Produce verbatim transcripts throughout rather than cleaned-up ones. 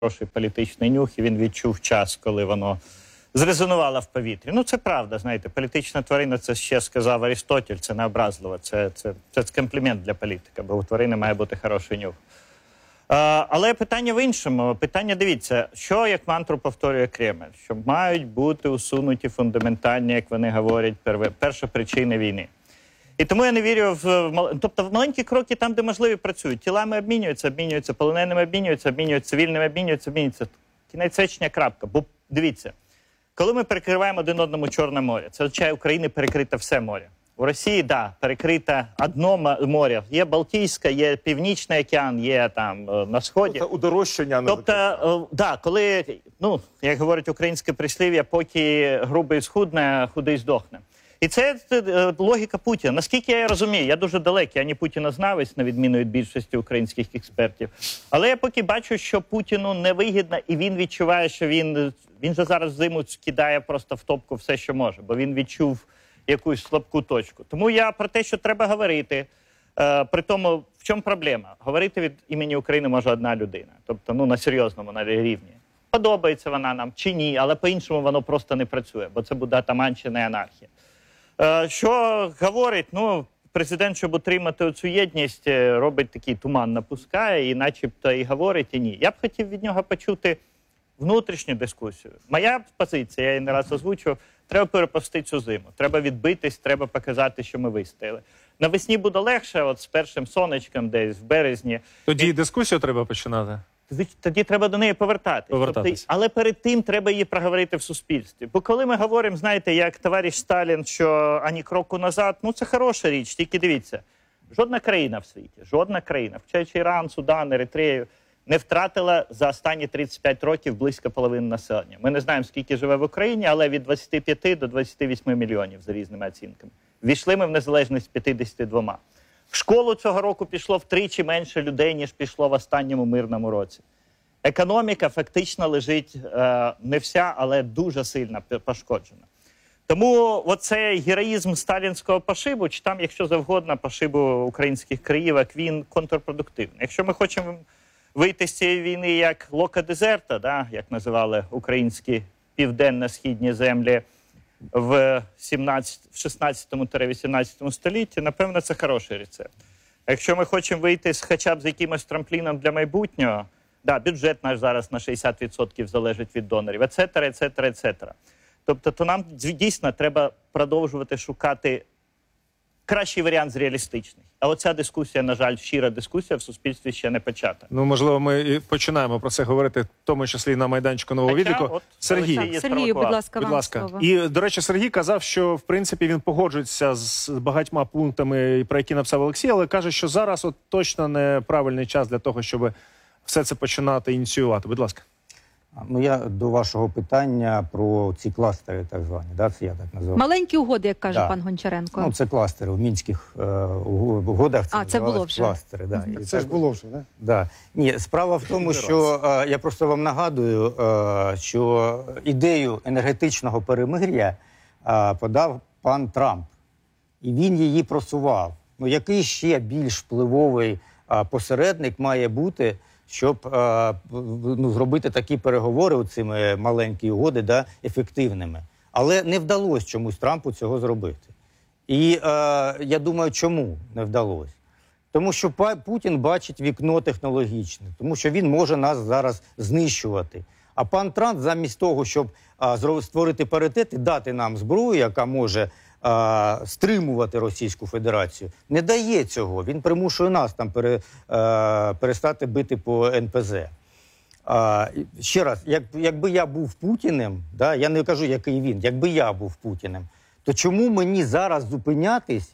хороший політичний нюх, і він відчув час, коли воно зрезонувало в повітрі. Ну, це правда, знаєте, політична тварина, це ще сказав Арістотель, це не образливо, це, це, це, це комплімент для політика, бо у тварини має бути хороший нюх. А, але питання в іншому. Питання, дивіться, що як мантру повторює Кремль? Що мають бути усунуті фундаментальні, як вони говорять, першопричини війни. І тому я не вірю в... Тобто в маленькі кроки там, де можливі, працюють. Тілами обмінюються, обмінюються, полоненими обмінюються, обмінюються, цивільними обмінюються, обмінюються. Кінець сечення, крапка. Бо, дивіться, коли ми перекриваємо один одному Чорне море, це означає, України перекрите все море. У Росії, да, перекрите одно море. Є Балтійське, є Північний океан, є там на Сході. Це удорожчання. Тобто, да, коли, ну, як говорить українське прислів'я, поки грубий схудне, худий здохне. І це логіка Путіна. Наскільки я розумію, я дуже далекий, я не Путінознавець, на відміну від більшості українських експертів. Але я поки бачу, що Путіну невигідно, і він відчуває, що він, він же зараз зиму кидає просто в топку все, що може, бо він відчув якусь слабку точку. Тому я про те, що треба говорити. Е, при тому, в чому проблема? Говорити від імені України може одна людина. Тобто, ну, на серйозному, на рівні. Подобається вона нам чи ні, але по-іншому воно просто не працює, бо це буде атаманщина і анархія. Е, що говорить? Ну, президент, щоб утримати цю єдність, робить такий туман, напускає, і начебто і говорить, і ні. Я б хотів від нього почути внутрішню дискусію. Моя позиція, я її не раз озвучував, треба перепасти цю зиму. Треба відбитись, треба показати, що ми вистояли. Навесні буде легше, от з першим сонечком десь в березні. Тоді і дискусію треба починати? Тоді треба до неї повертатись. повертатись. Тобто, але перед тим треба її проговорити в суспільстві. Бо коли ми говоримо, знаєте, як товариш Сталін, що ані кроку назад, ну це хороша річ, тільки дивіться, жодна країна в світі, жодна країна, включаючи Іран, Судан, Еритрею, не втратила за останні тридцять п'ять років близько половини населення. Ми не знаємо, скільки живе в Україні, але від двадцяти п'яти до двадцяти восьми мільйонів, за різними оцінками. Ввійшли ми в незалежність п'ятдесят два. В школу цього року пішло втричі менше людей, ніж пішло в останньому мирному році. Економіка фактично лежить е, не вся, але дуже сильно пошкоджена. Тому оцей героїзм сталінського пошибу, чи там, якщо завгодно, пошибу українських краївок, він контрпродуктивний. Якщо ми хочемо вийти з цієї війни як лока дезерта, да, як називали українські південно-східні землі в шістнадцятому-вісімнадцятому столітті, напевно, це хороший рецепт. Якщо ми хочемо вийти з, хоча б з якимось трампліном для майбутнього, да, бюджет наш зараз на шістдесят відсотків залежить від донорів, ецетера, ецетера, ецетера. Тобто, то нам дійсно треба продовжувати шукати кращий варіант з реалістичних. А оця дискусія, на жаль, щира дискусія в суспільстві ще не почата. Ну, можливо, ми і починаємо про це говорити, в тому числі на майданчику Нового відліку. Сергій, Сергій, будь ласка, будь вам ласка. слово. І, до речі, Сергій казав, що, в принципі, він погоджується з багатьма пунктами, про які написав Олексій, але каже, що зараз от точно не правильний час для того, щоб все це починати ініціювати. Будь ласка. Ну, я до вашого питання про ці кластери, так звані, да, це я так називаю. Маленькі угоди, як каже да. пан Гончаренко. Ну, це кластери. В мінських е, угодах це, а, це було вже. кластери. Да. Так, це ж було вже, не? Да. Ні, справа в тому, що е, я просто вам нагадую, е, що ідею енергетичного перемир'я е, подав пан Трамп. І він її просував. Ну, який ще більш впливовий е, посередник має бути, щоб е, ну, зробити такі переговори, оцими маленькі угоди, да, ефективними. Але не вдалося чомусь Трампу цього зробити. І е, я думаю, чому не вдалося? Тому що Путін бачить вікно технологічне, тому що він може нас зараз знищувати. А пан Трамп замість того, щоб е, створити паритет і дати нам зброю, яка може е, стримувати Російську Федерацію, не дає цього. Він примушує нас там пере, е, перестати бити по ен пе зет. А, ще раз, як, якби я був Путіним, да, я не кажу, який він, якби я був Путіним, то чому мені зараз зупинятись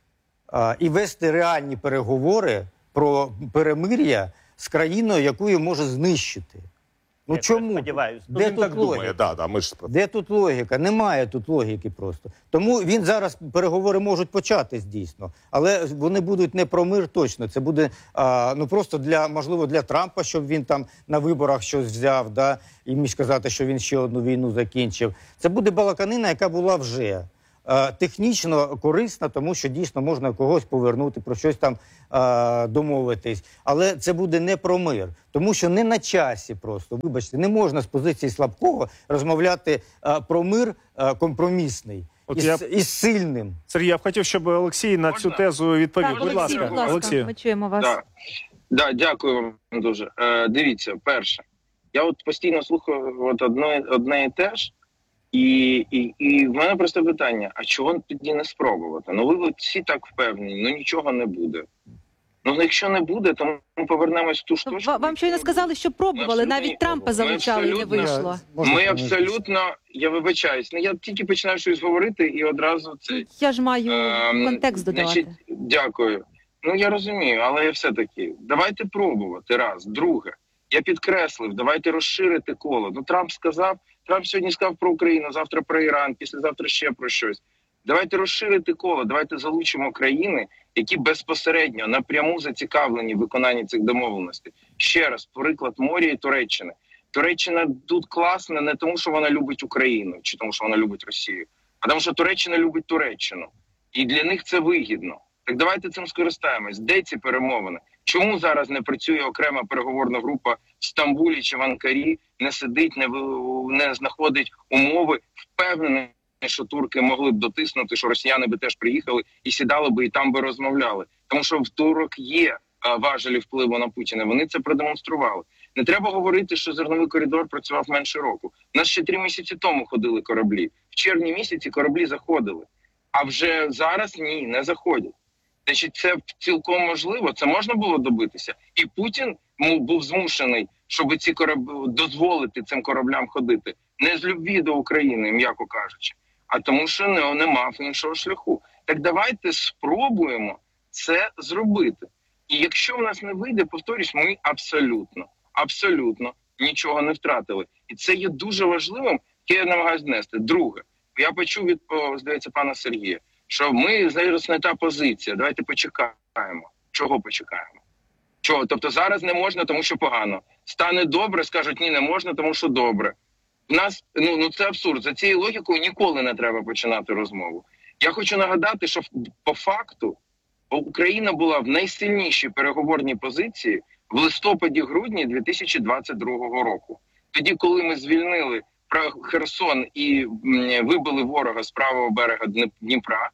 а, і вести реальні переговори про перемир'я з країною, яку може знищити? Ну я чому? Сподіваюсь. Де Він тут так логіка? думає, да, да, ми ж... Де тут логіка? Немає тут логіки просто. Тому він зараз, переговори можуть початись дійсно, але вони будуть не про мир точно. Це буде, а, ну просто для, можливо, для Трампа, щоб він там на виборах щось взяв, да, і міг сказати, що він ще одну війну закінчив. Це буде балаканина, яка була вже. е, технічно корисна, тому що дійсно можна когось повернути, про щось там е, домовитись. Але це буде не про мир, тому що не на часі просто, вибачте, не можна з позиції слабкого розмовляти е, про мир е, компромісний. От Із, я- із сильним. Сергій, я б хотів, щоб Олексій на цю тезу відповів. Так, Будь Олексій, ласка, будь ласка, Олексію. ми чуємо вас. Да. Да, дякую вам дуже. Е, дивіться, перше, я от постійно слухаю от одне, одне і те ж, і, і, і в мене просто питання, а чого тоді не спробувати? Ну ви от всі так впевнені, ну нічого не буде. Ну якщо не буде, то ми повернемось в ту ж точку. Ва- Вам щойно сказали, що пробували, абсолютно навіть ні Трампа пробували. Ми залучали і не абсолютно- вийшло. Можна Ми коментувати? абсолютно, я вибачаюсь, ну я тільки починаю щось говорити і одразу це... Я ж маю Ем, контекст додавати. Значить, дякую. Ну я розумію, але все-таки давайте пробувати раз. Друге, я підкреслив, давайте розширити коло. Ну Трамп сказав, Трамп сьогодні сказав про Україну, завтра про Іран, післязавтра ще про щось. Давайте розширити коло, давайте залучимо країни, які безпосередньо напряму зацікавлені в виконанні цих домовленостей. Ще раз, приклад Морі і Туреччини. Туреччина тут класна не тому, що вона любить Україну, чи тому, що вона любить Росію, а тому, що Туреччина любить Туреччину. І для них це вигідно. Так давайте цим скористаємось. Де ці перемовини? Чому зараз не працює окрема переговорна група в Стамбулі чи в Анкарі, не сидить, не, ви- не знаходить умови, впевнений, що турки могли б дотиснути, що росіяни би теж приїхали і сідали би і там би розмовляли. Тому що в турок є а, важелі впливу на Путіна, вони це продемонстрували. Не треба говорити, що зерновий коридор працював менше року. У нас ще три місяці тому ходили кораблі. В червні місяці кораблі заходили. А вже зараз ні, не заходять. Значить, це цілком можливо, це можна було добитися. І Путін му, був змушений, щоб ці кораблі, дозволити цим кораблям ходити. Не з любві до України, м'яко кажучи, а тому, що не, не мав іншого шляху. Так давайте спробуємо це зробити. І якщо в нас не вийде, повторюсь, ми абсолютно, абсолютно нічого не втратили. І це є дуже важливим, яке я намагаюся донести. Друге, я почув від, здається, пана Сергія, що ми зараз не та позиція, давайте почекаємо. Чого почекаємо? Чого? Тобто зараз не можна, тому що погано. Стане добре, скажуть, ні, не можна, тому що добре. В нас, ну, ну це абсурд. За цією логікою ніколи не треба починати розмову. Я хочу нагадати, що по факту Україна була в найсильнішій переговорній позиції в листопаді-грудні дві тисячі двадцять другого року. Тоді, коли ми звільнили Херсон і вибили ворога з правого берега Дніпра,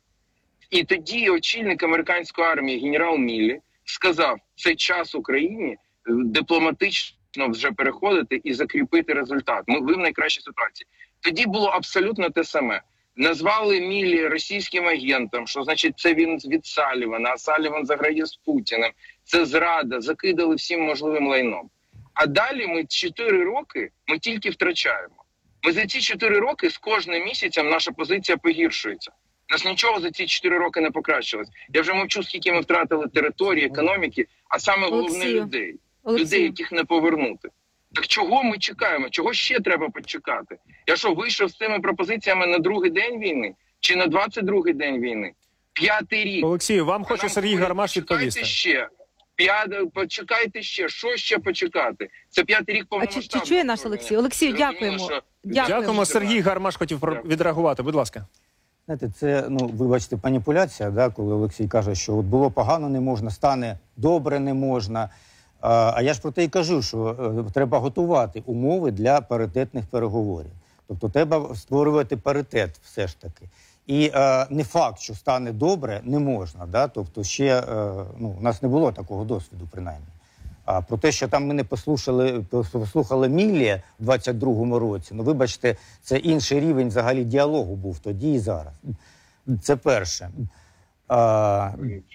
і тоді очільник американської армії генерал Міллі сказав, це час Україні дипломатично вже переходити і закріпити результат. Ми ви в найкращій ситуації. Тоді було абсолютно те саме. Назвали Міллі російським агентом, що значить це він від Салівана, а Саліван заграє з Путіним. Це зрада, закидали всім можливим лайном. А далі ми чотири роки ми тільки втрачаємо. Ми за ці чотири роки з кожним місяцем наша позиція погіршується. У нас нічого за ці чотири роки не покращилось. Я вже мовчу, скільки ми втратили території, економіки, а саме головне Олексію. людей. Олексію. Людей, яких не повернути. Так чого ми чекаємо? Чого ще треба почекати? Я що, вийшов з цими пропозиціями на другий день війни? Чи на двадцять другий день війни? П'ятий рік. Олексію, вам А хоче нам Сергій говорять, Гармаш почекайте відповісти. ще. П'ят... Почекайте ще. Що ще почекати? Це п'ятий рік А чи, повномасштабного чи чує нас вторгнення. Олексій? Олексію, Зрозуміло, дякуємо. що- Дякуємо. Дякуємо. Сергій Гармаш хотів про- Дякую. відреагувати. Будь ласка. Знаєте, це, ну, вибачте, маніпуляція, да, коли Олексій каже, що от було погано, не можна, стане добре, не можна. А, а я ж про те і кажу, що е, треба готувати умови для паритетних переговорів. Тобто треба створювати паритет все ж таки. І е, не факт, що стане добре, не можна. Да? Тобто ще, е, ну, у нас не було такого досвіду, принаймні. А про те, що там ми не послухали, послухали Міллі в двадцять другому році, ну, вибачте, це інший рівень взагалі діалогу був тоді і зараз. Це перше. А,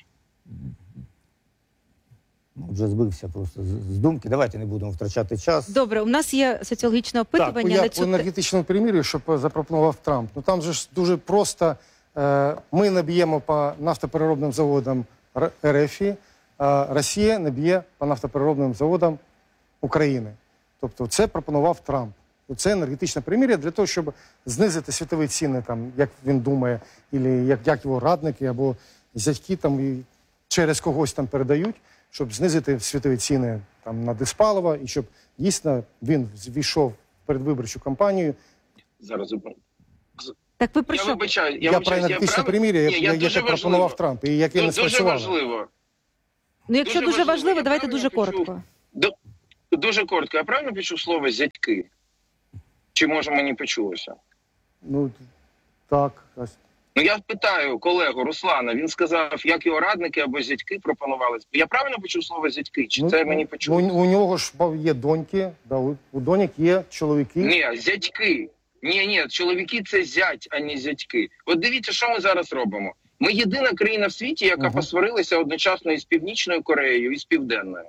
ну, вже збився просто з, з думки. Давайте не будемо втрачати час. Добре, у нас є соціологічне Так, опитування як на по цю те- енергетичному перемир'ю, що по- запропонував Трамп. Ну там же ж дуже просто. Е, ми не б'ємо по нафтопереробним заводам Р- РФ, а Росія не б'є по нафтопереробним заводам України. Тобто це пропонував Трамп. Це енергетичне перемир'я для того, щоб знизити світові ціни, там, як він думає, або як, як його радники або зятьки там і через когось там передають, щоб знизити світові ціни там на диспаливо, і щоб дійсно він війшов в передвиборчу кампанію. Зараз зупиню. Так, Так ви про Я що? вибачаю. Я, Я, вибачаюсь, про енергетичне прав- перемир'я, Ні, яке я яке дуже пропонував важливо. Трамп, і яке Ну, не дуже спрацювало. важливо. Ну, якщо дуже дуже важливо, важливо, я давайте правильно дуже почув? коротко. Ду- Дуже коротко. Я правильно почув слово «зятьки»? Чи, може, мені почулося? Ну, так. ось. Ну, я питаю колегу Руслана, він сказав, як його радники або зятьки пропонували. Я правильно почув слово «зятьки»? Чи Ну, це мені почулося? У, у нього ж є доньки, да, у, у доньок є чоловіки. Ні, зятьки. Ні, ні, чоловіки – це зять, а не зятьки. От дивіться, що ми зараз робимо. Ми єдина країна в світі, яка Ага. посварилася одночасно із Північною Кореєю, і з Південною.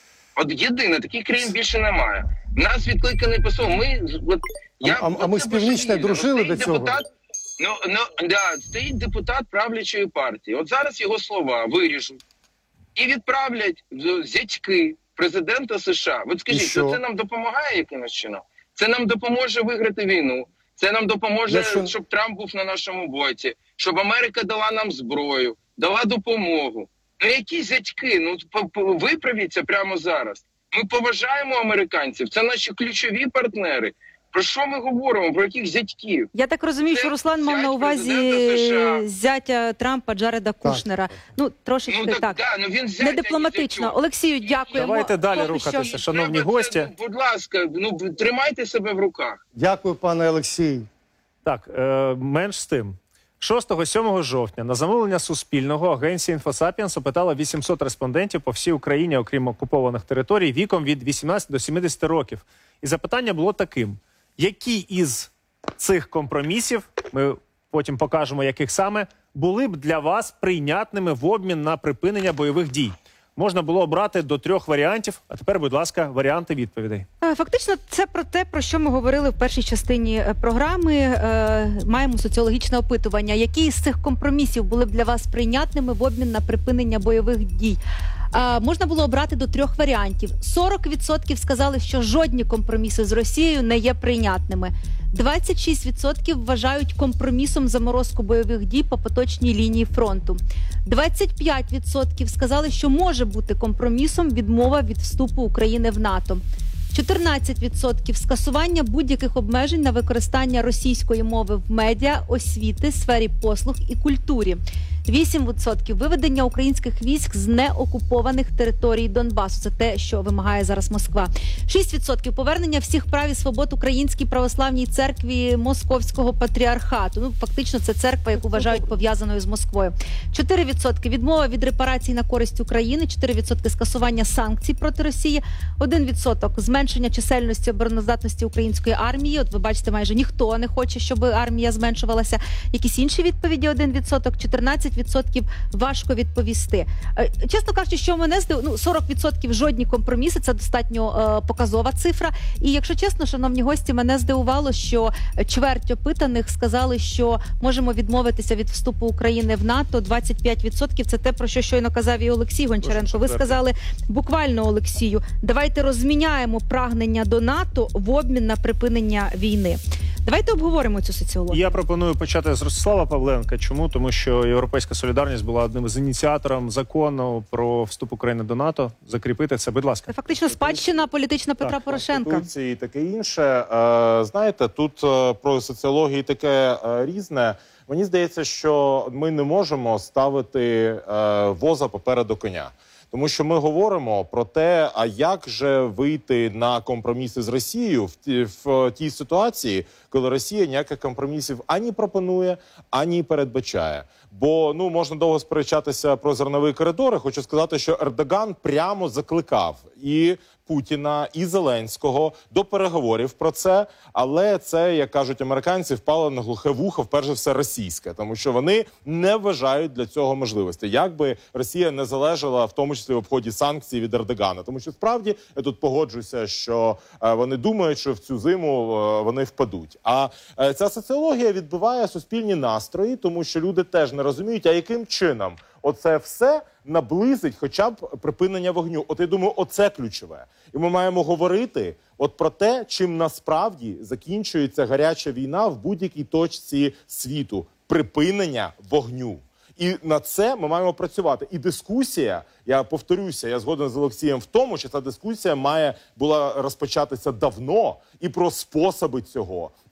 От єдина, таких країн більше немає. Нас відкликаний посол. Ми, от, я, А- а- а от ми це з Північною божевільно. дружили Стоїть до цього? Депутат, ну, ну, да, стоїть депутат правлячої партії. От зараз його слова виріжуть і відправлять в зятьки президента США. От І скажіть, що? то це нам допомагає якимось чином? Це нам допоможе виграти війну. Це нам допоможе, Якщо- щоб Трамп був на нашому боці, щоб Америка дала нам зброю, дала допомогу. Ну які зятьки? Ну по- по- виправіться прямо зараз. Ми поважаємо американців, це наші ключові партнери. Про що ми говоримо? Про яких зятьків? Я так розумію, Це що Руслан мав зять на увазі президента США. зятя Трампа Джареда Кушнера. Ну, трошечки Ну так. так, да, ну він зять, Не а не дипломатично. зятьок. Олексію, дякуємо. Давайте далі Поки рухатися, що- шановні Треба це, гості. ну, будь ласка, ну тримайте себе в руках. Дякую, пане Олексій. Так, е, менш з тим. шостого-сьомого жовтня на замовлення Суспільного агенція «Інфосапіенс» опитала вісімсот респондентів по всій Україні, окрім окупованих територій, віком від вісімнадцяти до сімдесяти років. І запитання було таким. Які із цих компромісів, ми потім покажемо, яких саме, були б для вас прийнятними в обмін на припинення бойових дій? Можна було обрати до трьох варіантів, а тепер, будь ласка, варіанти відповідей. Е, Фактично, це про те, про що ми говорили в першій частині е, програми. Е, Маємо соціологічне опитування. Які із цих компромісів були б для вас прийнятними в обмін на припинення бойових дій? Е, Можна було обрати до трьох варіантів. сорок відсотків сказали, що жодні компроміси з Росією не є прийнятними. двадцять шість відсотків вважають компромісом заморозку бойових дій по поточній лінії фронту. двадцять п'ять відсотків сказали, що може бути компромісом відмова від вступу України в НАТО. чотирнадцять відсотків скасування будь-яких обмежень на використання російської мови в медіа, освіти, сфері послуг і культурі. вісім відсотків виведення українських військ з неокупованих територій Донбасу. Це те, що вимагає зараз Москва. шість відсотків повернення всіх прав і свобод Українській православній церкві Московського патріархату. Ну, фактично, це церква, яку вважають пов'язаною з Москвою. чотири відсотки відмова від репарацій на користь України, чотири відсотки скасування санкцій проти Росії, один відсоток зменшення чисельності обороноздатності української армії. От ви бачите, майже ніхто не хоче, щоб армія зменшувалася. Якісь інші відповіді один відсоток, чотирнадцять відсотків важко відповісти. Е, Чесно кажучи, що мене здив... ну, сорок відсотків жодні компроміси, це достатньо е, показова цифра. І якщо чесно, шановні гості, мене здивувало, що чверть опитаних сказали, що можемо відмовитися від вступу України в НАТО. двадцять п'ять відсотків це те, про що щойно казав і Олексій Гончаренко. Ви сказали буквально, Олексію, давайте розміняємо прагнення до НАТО в обмін на припинення війни. Давайте обговоримо цю соціологію. Я пропоную почати з Ростислава Павленка. Чому? Тому що «Європейська солідарність» була одним з ініціаторів закону про вступ України до НАТО. Закріпити це, будь ласка. Це фактично спадщина політична Петра Порошенка. Конституції і таке інше. Е, Знаєте, тут е, про соціологію таке е, різне. Мені здається, що ми не можемо ставити е, воза попереду коня. Тому що ми говоримо про те, а як же вийти на компроміси з Росією в, ті, в тій ситуації, коли Росія ніяких компромісів ані пропонує, ані передбачає. Бо ну можна довго сперечатися про зернові коридори. Хочу сказати, що Ердоган прямо закликав і Путіна, і Зеленського до переговорів про це. Але це, як кажуть американці, впало на глухе вухо, вперше все російське. Тому що вони не вважають для цього можливості. Як би Росія не залежала, в тому числі в обході санкцій від Ердогана. Тому що справді, я тут погоджуюся, що е, вони думають, що в цю зиму е, вони впадуть. А е, ця соціологія відбиває суспільні настрої, тому що люди теж не розуміють, а яким чином оце все наблизить хоча б припинення вогню. От я думаю, оце ключове. І ми маємо говорити от про те, чим насправді закінчується гаряча війна в будь-якій точці світу. Припинення вогню. І на це ми маємо працювати. І дискусія, я повторюся, я згоден з Олексієм в тому, що ця дискусія має була розпочатися давно і про способи цього,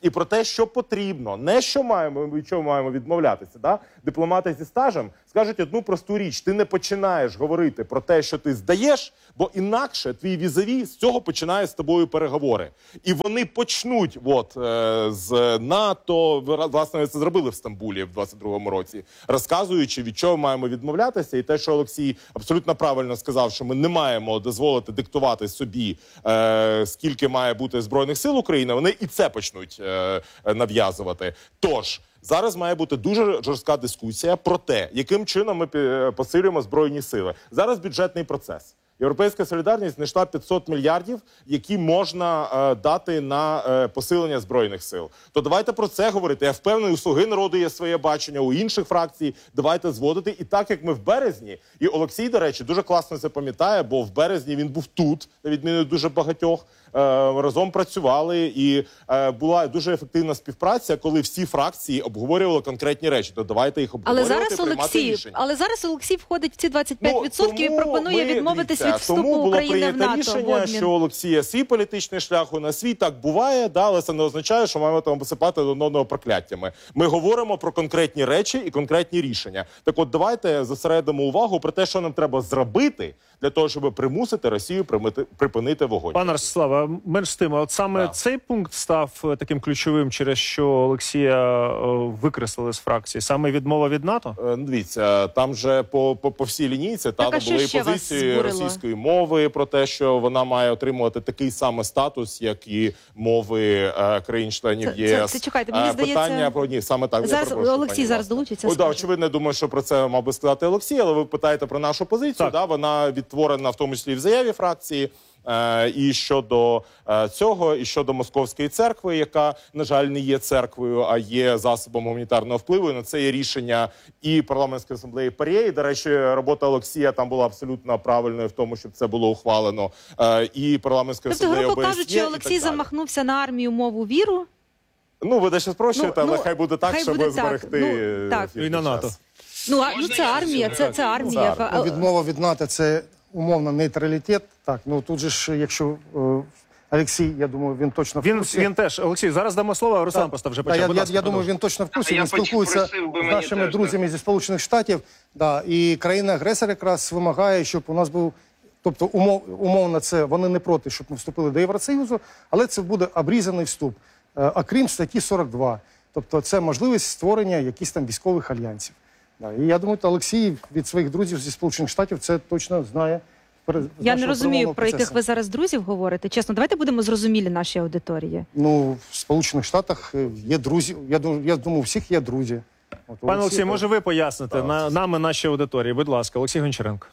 і про те, що потрібно, не що маємо, від чого маємо відмовлятися. Да? Дипломати зі стажем скажуть одну просту річ: ти не починаєш говорити про те, що ти здаєш, бо інакше твій візаві з цього починає з тобою переговори. І вони почнуть от, е, з НАТО, власне, це зробили в Стамбулі в двадцять другому році, розказуючи, від чого маємо відмовлятися, і те, що Олексій абсолютно правильно сказав, що ми не маємо дозволити диктувати собі, е, скільки має бути Збройних сил України, вони і це почнуть е, нав'язувати. Тож, зараз має бути дуже жорстка дискусія про те, яким чином ми посилюємо Збройні сили. Зараз бюджетний процес. Європейська солідарність знайшла п'ятсот мільярдів, які можна е, дати на е, посилення Збройних сил. То давайте про це говорити. Я впевнений, у «Слуги народу» є своє бачення, у інших фракцій. Давайте зводити. І так, як ми в березні, і Олексій, до речі, дуже класно це пам'ятає, бо в березні він був тут, на відміну від дуже багатьох, е, разом працювали, і е, була дуже ефективна співпраця, коли всі фракції обговорювали конкретні речі. То давайте їх обговорювати, Але зараз приймати Олексій, рішення. але зараз Олексій входить в ці двадцять п'ять відсотків Ну, і пропонує ми, відмовитись дивіться, від вступу тому було України в прийнято НАТО. в рішення, обмін. що Олексія свій політичний шлях, у нас свій, так буває, да, але це не означає, що маємо там посипати один одного прокляттями. Ми говоримо про конкретні речі і конкретні рішення. Так от давайте зосередимо увагу про те, що нам треба зробити для того, щоб примусити Росію примити, припинити вогонь. Пане Ростиславе, менш з тим, а от саме Да. цей пункт став е, таким ключовим, через що Олексія е, викреслили з фракції, саме відмова від НАТО? Е, ну, Дивіться, там же по, по, по всій лінійці Так, та а що були і ще вас позиції збурило? російської мови про те, що вона має отримувати такий самий статус, як і мови е, країн-членів Це- ЄС. це- це, чекайте, мені Е, здається- Питання про ні, саме так. я Зараз перепрошую, Олексій пані зараз Власне. долучиться, Ой, да, скаже. очевидно, я думаю, що про це мав би сказати Олексій, але ви питаєте про нашу позицію. Так. Да, вона відтворена в тому числі в заяві фракції. Е, І щодо е, цього, і щодо Московської церкви, яка, на жаль, не є церквою, а є засобом гуманітарного впливу. І на це є рішення і парламентської асамблеї ПАРЄ. І, до речі, робота Олексія там була абсолютно правильною в тому, щоб це було ухвалено. Е, І парламентської Тобто, асамблеї грубо ОБСЄ, кажучи, і Олексій так далі. замахнувся на армію, мову, віру. Ну, ви дещо спрощуєте, Ну, але ну, хай буде так, хай щоб буде так. зберегти Ну, е, так. ефірний І на НАТО. час. Ну, а, ну Можна це я армія, це, це армія. Так. А- Ну, відмова від НАТО – це умовно нейтралітет. Так, ну тут же ж, якщо е, Олексій, я думаю, він точно в Він, курсі. він теж, Олексій, зараз дамо слово, Руслан Так. Постав вже Та, почав. я, Будь я, ласка, я думаю, продовжуй. він точно в курсі. А я Він спілкується просив би з мені нашими теж, друзями зі Сполучених Штатів. Да, і країна-агресор якраз вимагає, щоб у нас був, тобто умов, умовно це, вони не проти, щоб ми вступили до Євросоюзу, але це буде обрізаний вступ, е, окрім статті сорок два. Тобто це можливість створення якихось там військових альянсів. Да, і я думаю, що Олексій від своїх друзів зі Сполучених Штатів це точно знає. з Я не нашого розумію, перемовного про яких процесу. ви зараз друзів говорите. Чесно, давайте будемо зрозумілі нашій аудиторії. Ну, в Сполучених Штатах е, є друзі. Я думаю, я думаю, у всіх є друзі. От, Пане Олексій, Олексій- може ви поясните на, нам і нашій аудиторії? Будь ласка, Олексій Гончаренко.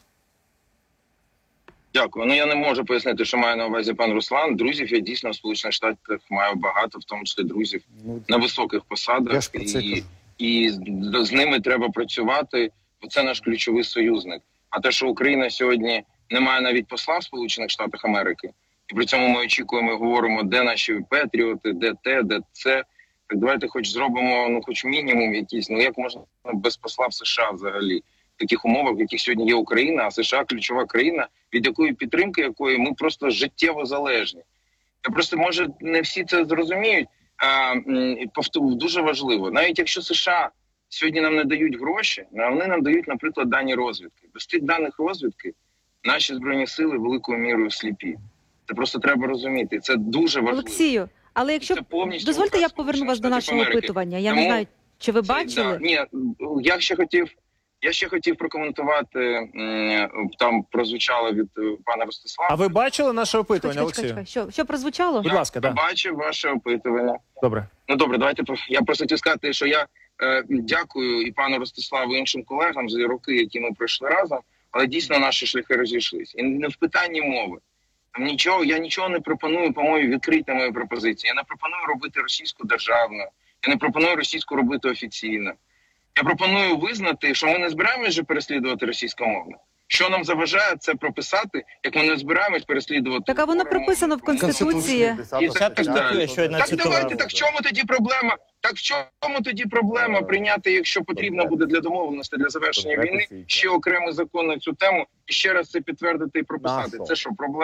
Дякую. Ну я не можу пояснити, що має на увазі пан Руслан. Друзів я дійсно в Сполучених Штатах маю багато, в тому числі друзів Ну, на високих я посадах, ж про це і, кажу. і з, з ними треба працювати, бо це наш ключовий союзник. А те, що Україна сьогодні не має навіть посла в Сполучених Штатах Америки, і при цьому ми очікуємо, і говоримо, де наші патріоти, де те, де це. Так давайте хоч зробимо, ну хоч мінімум якийсь, ну як можна без посла в США взагалі? В таких умовах, в яких сьогодні є Україна, а США ключова країна, від якої підтримки якої ми просто життєво залежні. Я просто, може, не всі це зрозуміють, а м, повторю, дуже важливо. Навіть якщо США сьогодні нам не дають гроші, вони нам дають, наприклад, дані розвідки. Без тих даних розвідки наші Збройні сили великою мірою сліпі. Це просто треба розуміти. Це дуже важливо. Олексію, але якщо Це повністю дозвольте, я указ поверну вас до Сполучених нашого Штатів Америки. опитування. Я Тому не знаю, чи ви Це, бачили? Да, ні, я ще хотів, я ще хотів прокоментувати, м, там прозвучало від е, пана Ростислава. А ви бачили наше Чекай, опитування, чекай, чекай, Олексію? чекай. Що, що прозвучало? Будь ласка, да. Бачив ваше опитування. Добре. Ну добре, давайте по- я просто хотів сказати, що я е, дякую і пану Ростиславу, і іншим колегам за роки, які ми пройшли разом, але дійсно наші шляхи розійшлись. І не в питанні мови. Там нічого, я нічого не пропоную, по-моєму, відкрити мої пропозиції. Я не пропоную робити російську державну, я не пропоную російську робити офіційно. Я пропоную визнати, що ми не збираємося вже переслідувати російськомовне. Що нам заважає це прописати, як ми не збираємось переслідувати. Так, а воно ворога, прописано в Конституції. І Десята так статтю, далі. я щойно Так цитував. давайте, так в чому тоді проблема? Так в чому тоді проблема прийняти, якщо потрібно буде для домовленості, для завершення війни, ще окремий закон на цю тему і ще раз це підтвердити і прописати? Це що, проблема?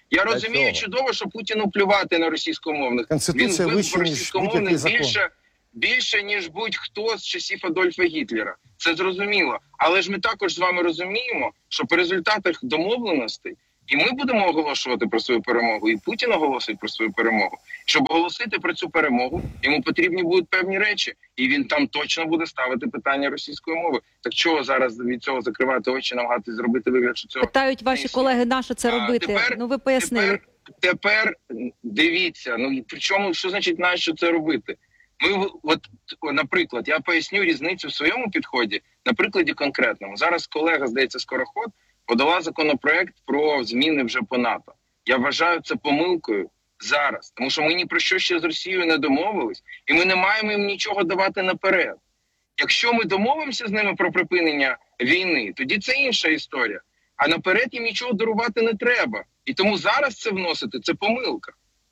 Я розумію чудово, що Путіну плювати на російськомовних. Конституція Він вища, ніж російськомовних будь-який закон. більше, більше, ніж будь-хто з часів Адольфа Гітлера. Це зрозуміло. Але ж ми також з вами розуміємо, що по результатах домовленостей і ми будемо оголошувати про свою перемогу, і Путін оголосить про свою перемогу. Щоб оголосити про цю перемогу, йому потрібні будуть певні речі. І він там точно буде ставити питання російської мови. Так чого зараз від цього закривати очі, намагатись зробити вигляд, що цього... Питають ваші колеги, на що це робити? Тепер, ну ви пояснили. Тепер, тепер дивіться, ну причому, що значить на що це робити? Ми, от, наприклад, я поясню різницю в своєму підході на прикладі конкретному. Зараз колега, здається, Скороход, подала законопроект про зміни вже по НАТО. Я вважаю це помилкою зараз, тому що ми ні про що ще з Росією не домовились, і ми не маємо їм нічого давати наперед. Якщо ми домовимося з ними про припинення війни, тоді це інша історія. А наперед їм нічого дарувати не треба. І тому зараз це вносити – це помилка.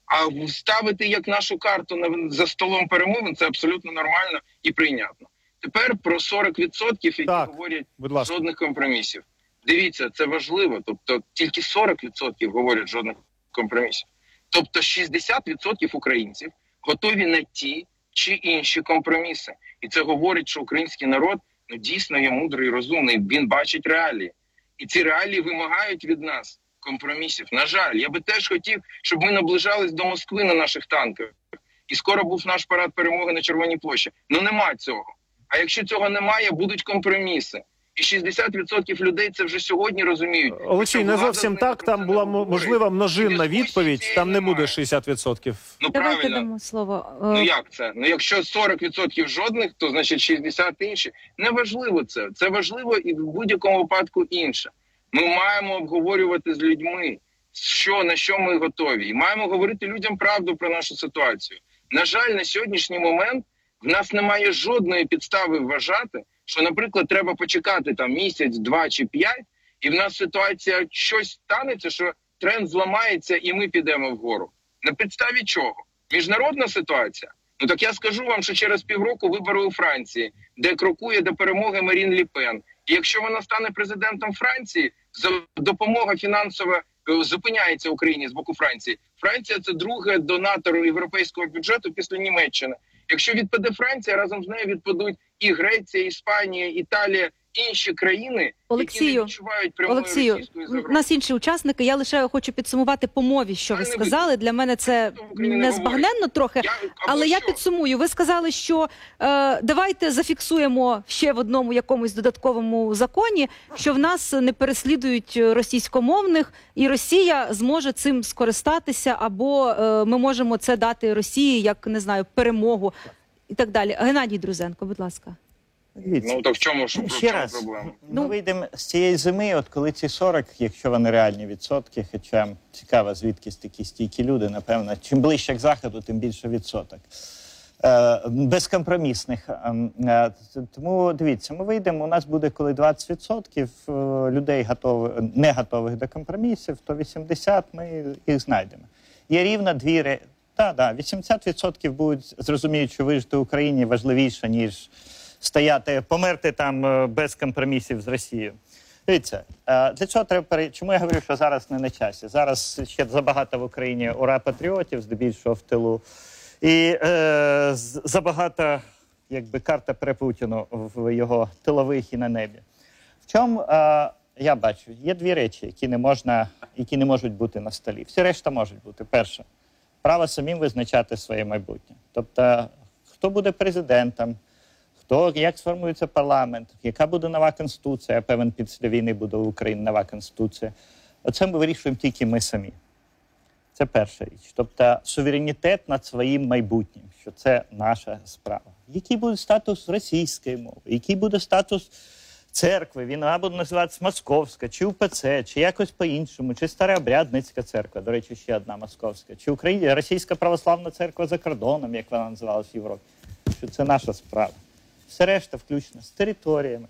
А ставити як нашу карту на, за столом перемовин – це абсолютно нормально і прийнятно. Тепер про сорок відсотків, які так, говорять будь жодних компромісів. Дивіться, це важливо. Тобто тільки сорок відсотків говорять жодних компромісів. Тобто шістдесят відсотків українців готові на ті чи інші компроміси. І це говорить, що український народ ну, дійсно є мудрий і розумний. Він бачить реалії. І ці реалії вимагають від нас компромісів. На жаль, я би теж хотів, щоб ми наближались до Москви на наших танках. І скоро був наш парад перемоги на Червоній площі. Ну нема цього. А якщо цього немає, будуть компроміси. І шістдесят відсотків людей це вже сьогодні розуміють. Олексій, не зовсім так. Там була можлива множинна відповідь. Там не буде шістдесят відсотків. Ну Давайте правильно. дамо слово. Ну як це? Ну якщо сорок відсотків жодних, то значить шістдесят інші. Неважливо це. Це важливо і в будь-якому випадку інше. Ми маємо обговорювати з людьми, що, на що ми готові. І маємо говорити людям правду про нашу ситуацію. На жаль, на сьогоднішній момент в нас немає жодної підстави вважати, що, наприклад, треба почекати там місяць, два чи п'ять, і в нас ситуація щось станеться, що тренд зламається і ми підемо вгору. На підставі чого? Міжнародна ситуація? Ну так я скажу вам, що через півроку вибори у Франції, де крокує до перемоги Марін Ле Пен. І якщо вона стане президентом Франції, допомога фінансова зупиняється Україні з боку Франції. Франція – це друге донатор європейського бюджету після Німеччини. Якщо відпаде Франція, разом з нею відпадуть і Греція, Іспанія, Італія, інші країни, Олексію, які не відчувають прямої Олексію, російської загрози. у нас інші учасники. Я лише хочу підсумувати по мові, що ви сказали. Для мене це незбагненно трохи, Я, але я що? підсумую. Ви сказали, що е, давайте зафіксуємо ще в одному якомусь додатковому законі, що в нас не переслідують російськомовних, і Росія зможе цим скористатися, або е, ми можемо це дати Росії як, не знаю, перемогу і так далі. Геннадій Друзенко, будь ласка. Дивіться. Ну так в чому ж Ще раз, проблема? ми Ну, вийдемо з цієї зими, от коли ці сорок, якщо вони реальні відсотки, хоча цікаво, звідки такі стійкі люди, напевно, чим ближче к Заходу, тим більше відсоток. Е, безкомпромісних. Е, тому, дивіться, ми вийдемо, у нас буде, коли двадцять відсотків людей готові, не готових до компромісів, то вісімдесят ми їх знайдемо. Є рівно дві речі. Так, так, вісімдесят відсотків будуть зрозуміють, що вижити в Україні важливіше, ніж стояти, померти там без компромісів з Росією. Дивіться, для цього треба пере... Чому я говорю, що зараз не на часі? Зараз ще забагато в Україні ура-патріотів, здебільшого в тилу. І е, забагато, якби, карта при Путіну в його тилових і на небі. В чому, е, я бачу, є дві речі, які не можна, які не можуть бути на столі. Всі решта можуть бути. Перше, право самим визначати своє майбутнє. Тобто, хто буде президентом, хто, як сформується парламент, яка буде нова конституція, я певен, після війни буде в Україні нова конституція. Оце ми вирішуємо тільки ми самі. Це перша річ. Тобто суверенітет над своїм майбутнім, що це наша справа. Який буде статус російської мови, який буде статус церкви, вона буде називатися Московська, чи УПЦ, чи якось по-іншому, чи Старообрядницька церква, до речі, ще одна московська, чи Україна, Російська православна церква за кордоном, як вона називалась в Європі. Що це наша справа. Все решта включно з територіями.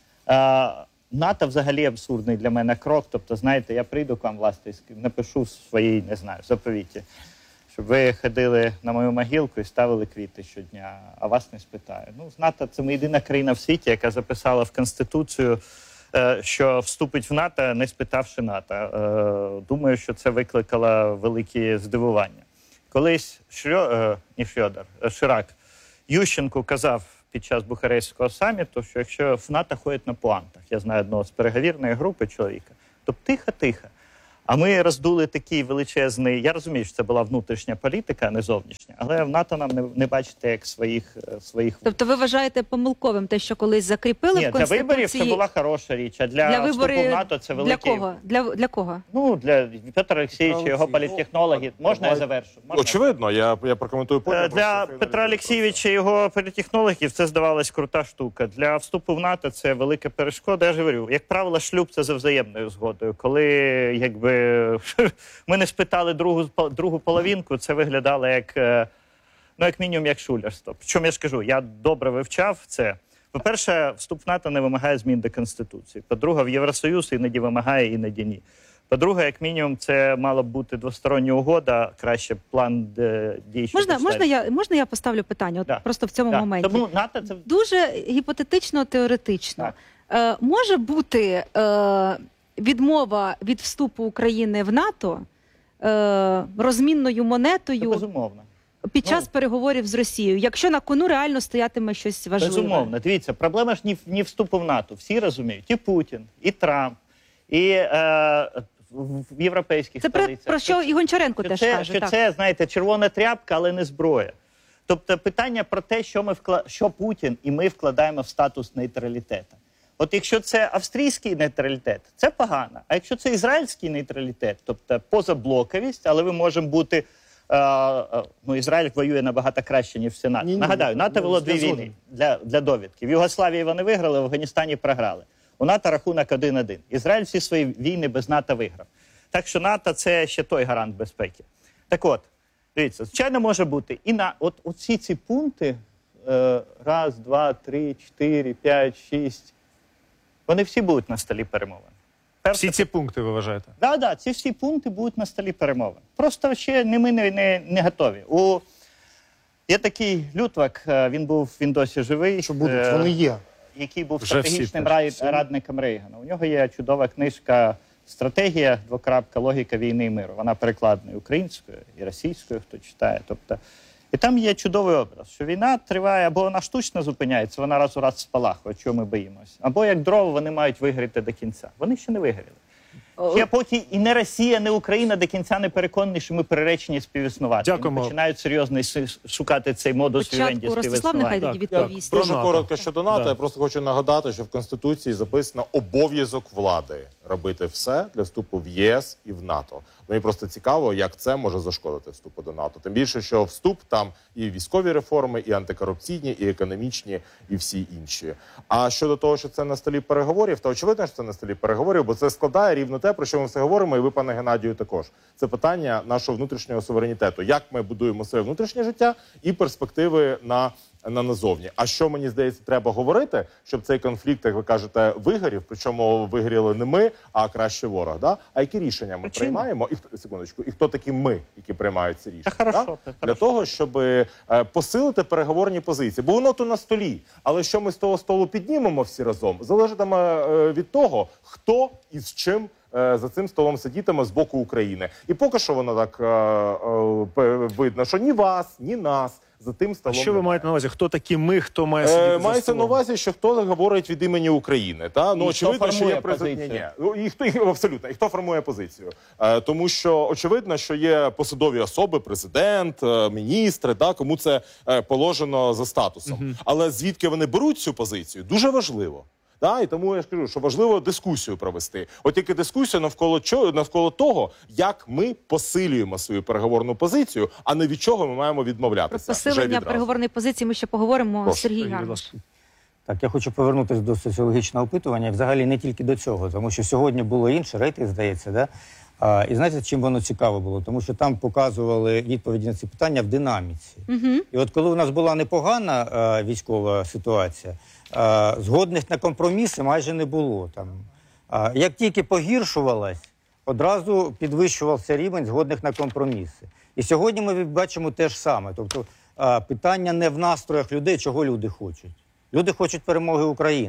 А, НАТО взагалі абсурдний для мене крок. Тобто, знаєте, я прийду к вам, власне, напишу в своїй, не знаю, заповіті, щоб ви ходили на мою могилку і ставили квіти щодня, а вас не спитаю. Ну, з НАТО це ми єдина країна в світі, яка записала в Конституцію е, що вступить в НАТО, не спитавши НАТО. Е, Думаю, що це викликало великі здивування. Колись Шрьо, е, не Шрьодер, е, Ширак Ющенку казав під час Бухарестського саміту, що якщо в НАТО ходять на пуантах, я знаю одного з переговірної групи чоловіка, то тихо-тихо. А ми роздули такий величезний, я розумію, що це була внутрішня політика, а не зовнішня, але в НАТО нам не, не бачите як своїх, своїх... Тобто ви вважаєте помилковим те, що колись закріпили Ні, в для Конституції? виборів це була хороша річ, а для, для вступу виборів... в НАТО це великий... Для кого? Для, для кого? Ну, для Петра Олексійовича, його політтехнологи. Можна я завершу? Можна? Очевидно, я, я прокоментую потім. Е, Для Петра Олексійовича і його політтехнологів це здавалась крута штука. Для вступу в НАТО це велика перешкода. Я ж говорю, як правило, шлюб це за взаємною згодою. Коли якби ми не спитали другу, другу половинку, це виглядало як, ну, як мінімум, як шулерство. Причому я ж кажу, я добре вивчав це. По-перше, вступ в НАТО не вимагає змін до Конституції. По-друге, в Євросоюз іноді вимагає, іноді ні. По-друге, як мінімум, це мала б бути двостороння угода, краще план дій. Можна, можна, я, можна я поставлю питання? От Да. просто в цьому Да. моменті. Тому НАТО це... Дуже гіпотетично-теоретично. Так. Е, може бути е, відмова від вступу України в НАТО е, розмінною монетою Це безумовно. під час Ну, переговорів з Росією, якщо на кону реально стоятиме щось важливе? Безумовно. Дивіться, проблема ж не, в- не вступу в НАТО. Всі розуміють. І Путін, і Трамп, і е, в в європейських Це про, столицях. про що і Гончаренко що теж це, каже. що Так. це, знаєте, червона тряпка, але не зброя. Тобто питання про те, що ми вкла... що Путін і ми вкладаємо в статус нейтралітету. От якщо це австрійський нейтралітет, це погано. А якщо це ізраїльський нейтралітет, тобто позаблоковість, але ви можемо бути... Е, е, ну, Ізраїль воює набагато краще, ніж всі НАТО. Ні-ні, Нагадаю, НАТО я вело дві згоден. війни для, для довідки. В Югославії вони виграли, в Афганістані програли. У НАТО рахунок один-один. Ізраїль всі свої війни без НАТО виграв. Так що НАТО – це ще той гарант безпеки. Так от, дивіться, звичайно, може бути. І на от оці ці пункти, е, раз, два, три, чотири, п'ять, шість, вони всі будуть на столі перемовин. Перше, Всі ці пункти ви вважаєте? Да, да, ці всі пункти будуть на столі перемовин. Просто ще не ми не, не, не готові. У... Є такий Лютвак, е, він був, він досі живий. Що будуть, е, вони є. який був Вже всі стратегічним теж. рай- Всі. радником Рейгана. У нього є чудова книжка «Стратегія, двокрапка, логіка війни і миру». Вона перекладена і українською, і російською, хто читає. Тобто, і там є чудовий образ, що війна триває, або вона штучно зупиняється, вона раз у раз спалахує, чого ми боїмося. Або як дрова, вони мають вигоріти до кінця. Вони ще не вигоріли. Ще поки і не Росія, не Україна до кінця не переконані, що ми приречені співіснувати. Дякуємо. Вони починають серйозно с- шукати цей модус вівенді Спочатку Ростислав нехай тоді Так, відповість. Про Дуже НАТО. коротко щодо НАТО. Да. Я просто хочу нагадати, що в Конституції записано обов'язок влади робити все для вступу в ЄС і в НАТО. Мені просто цікаво, як це може зашкодити вступу до НАТО. Тим більше, що вступ там і військові реформи, і антикорупційні, і економічні, і всі інші. А щодо того, що це на столі переговорів, то очевидно, що це на столі переговорів, бо це складає рівно те, про що ми все говоримо, і ви, пане Геннадію, також. Це питання нашого внутрішнього суверенітету. Як ми будуємо своє внутрішнє життя і перспективи на на назовні. А що, мені здається, треба говорити, щоб цей конфлікт, як ви кажете, вигорів, причому вигоріли не ми, а краще ворог. Да? А які рішення ми Причина? приймаємо? І хто- секундочку, і хто такі ми, які приймають ці рішення? Та хорошо, да? та Для хорошо. того, щоб е, посилити переговорні позиції. Бо воно то на столі. Але що ми з того столу піднімемо всі разом, залежатиме е, від того, хто і з чим е, за цим столом сидітиме з боку України. І поки що воно так е, е, пе- видно, що ні вас, ні нас за тим А столом що ви немає. маєте на увазі? Хто такі ми, хто має сидіти Е, за мається столом? на увазі, що хто говорить від імені України, та ну І очевидно, хто що є формує президент. Ні, ні. позицію? Ну, і хто і, абсолютно, і хто формує позицію? Е, тому що очевидно, що є посадові особи, президент, е, міністри, та кому це е, положено за статусом. Але звідки вони беруть цю позицію, дуже важливо. Да, і тому я ж кажу, що важливо дискусію провести. От тільки дискусія навколо чого, навколо того, як ми посилюємо свою переговорну позицію, а не від чого ми маємо Про відмовлятися. вже посилення відразу. переговорної позиції ми ще поговоримо. Прошу, Сергій Будь Гармаш. ласка. Так, я хочу повернутися до соціологічного опитування, і взагалі не тільки до цього, тому що сьогодні було інше, рейтинг, здається, да? А, і знаєте, чим воно цікаво було? Тому що там показували відповіді на ці питання в динаміці. Угу. І от коли у нас була непогана а, військова ситуація, а, згодних на компроміси майже не було. Там. А, як тільки погіршувалась, одразу підвищувався рівень згодних на компроміси. І сьогодні ми бачимо те ж саме. Тобто а, питання не в настроях людей, чого люди хочуть. Люди хочуть перемоги України.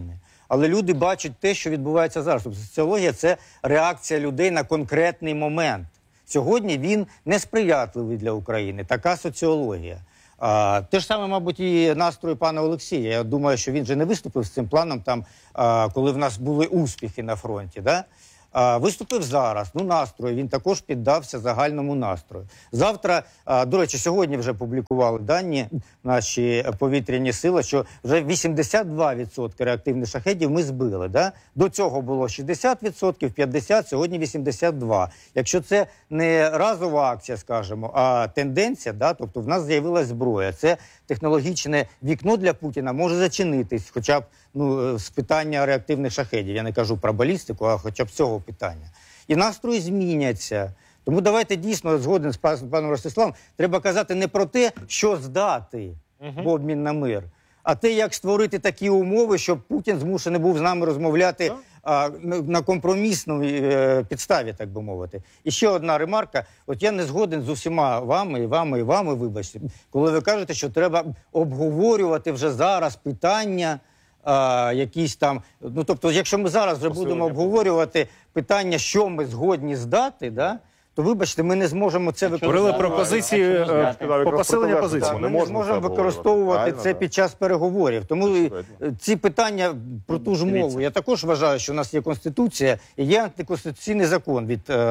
але люди бачать те, що відбувається зараз. Тобто соціологія – це реакція людей на конкретний момент. Сьогодні він несприятливий для України. Така соціологія. А, те ж саме, мабуть, і настрої пана Олексія. Я думаю, що він же не виступив з цим планом, там, а, коли в нас були успіхи на фронті. Да? А, виступив зараз. Ну, настрою. Він також піддався загальному настрою. Завтра, а, до речі, сьогодні вже публікували дані наші повітряні сили, що вже вісімдесят два відсотки реактивних шахедів ми збили. Да? До цього було шістдесят відсотків, п'ятдесят відсотків, сьогодні вісімдесят два відсотки. Якщо це не разова акція, скажімо, а тенденція, да? Тобто в нас з'явилась зброя. Це технологічне вікно для Путіна може зачинитись, хоча б ну, з питання реактивних шахедів. Я не кажу про балістику, а хоча б цього питання. І настрої зміняться. Тому давайте дійсно, згоден з паном Ростиславом, треба казати не про те, що здати в обмін на мир, а те, як створити такі умови, щоб Путін змушений був з нами розмовляти а, на, на компромісній е, підставі, так би мовити. І ще одна ремарка. От я не згоден з усіма вами, і вами, і вами, вибачте, коли ви кажете, що треба обговорювати вже зараз питання, а, якісь там... Ну, тобто, якщо ми зараз вже будемо обговорювати питання, що ми згодні здати, да, то, вибачте, ми не зможемо це Говорили про позиції, е, по посиленню позиції. Ми не зможемо використовувати це під час переговорів. Тому ці питання про ту ж мову. Я також вважаю, що у нас є Конституція і є антиконституційний закон від е,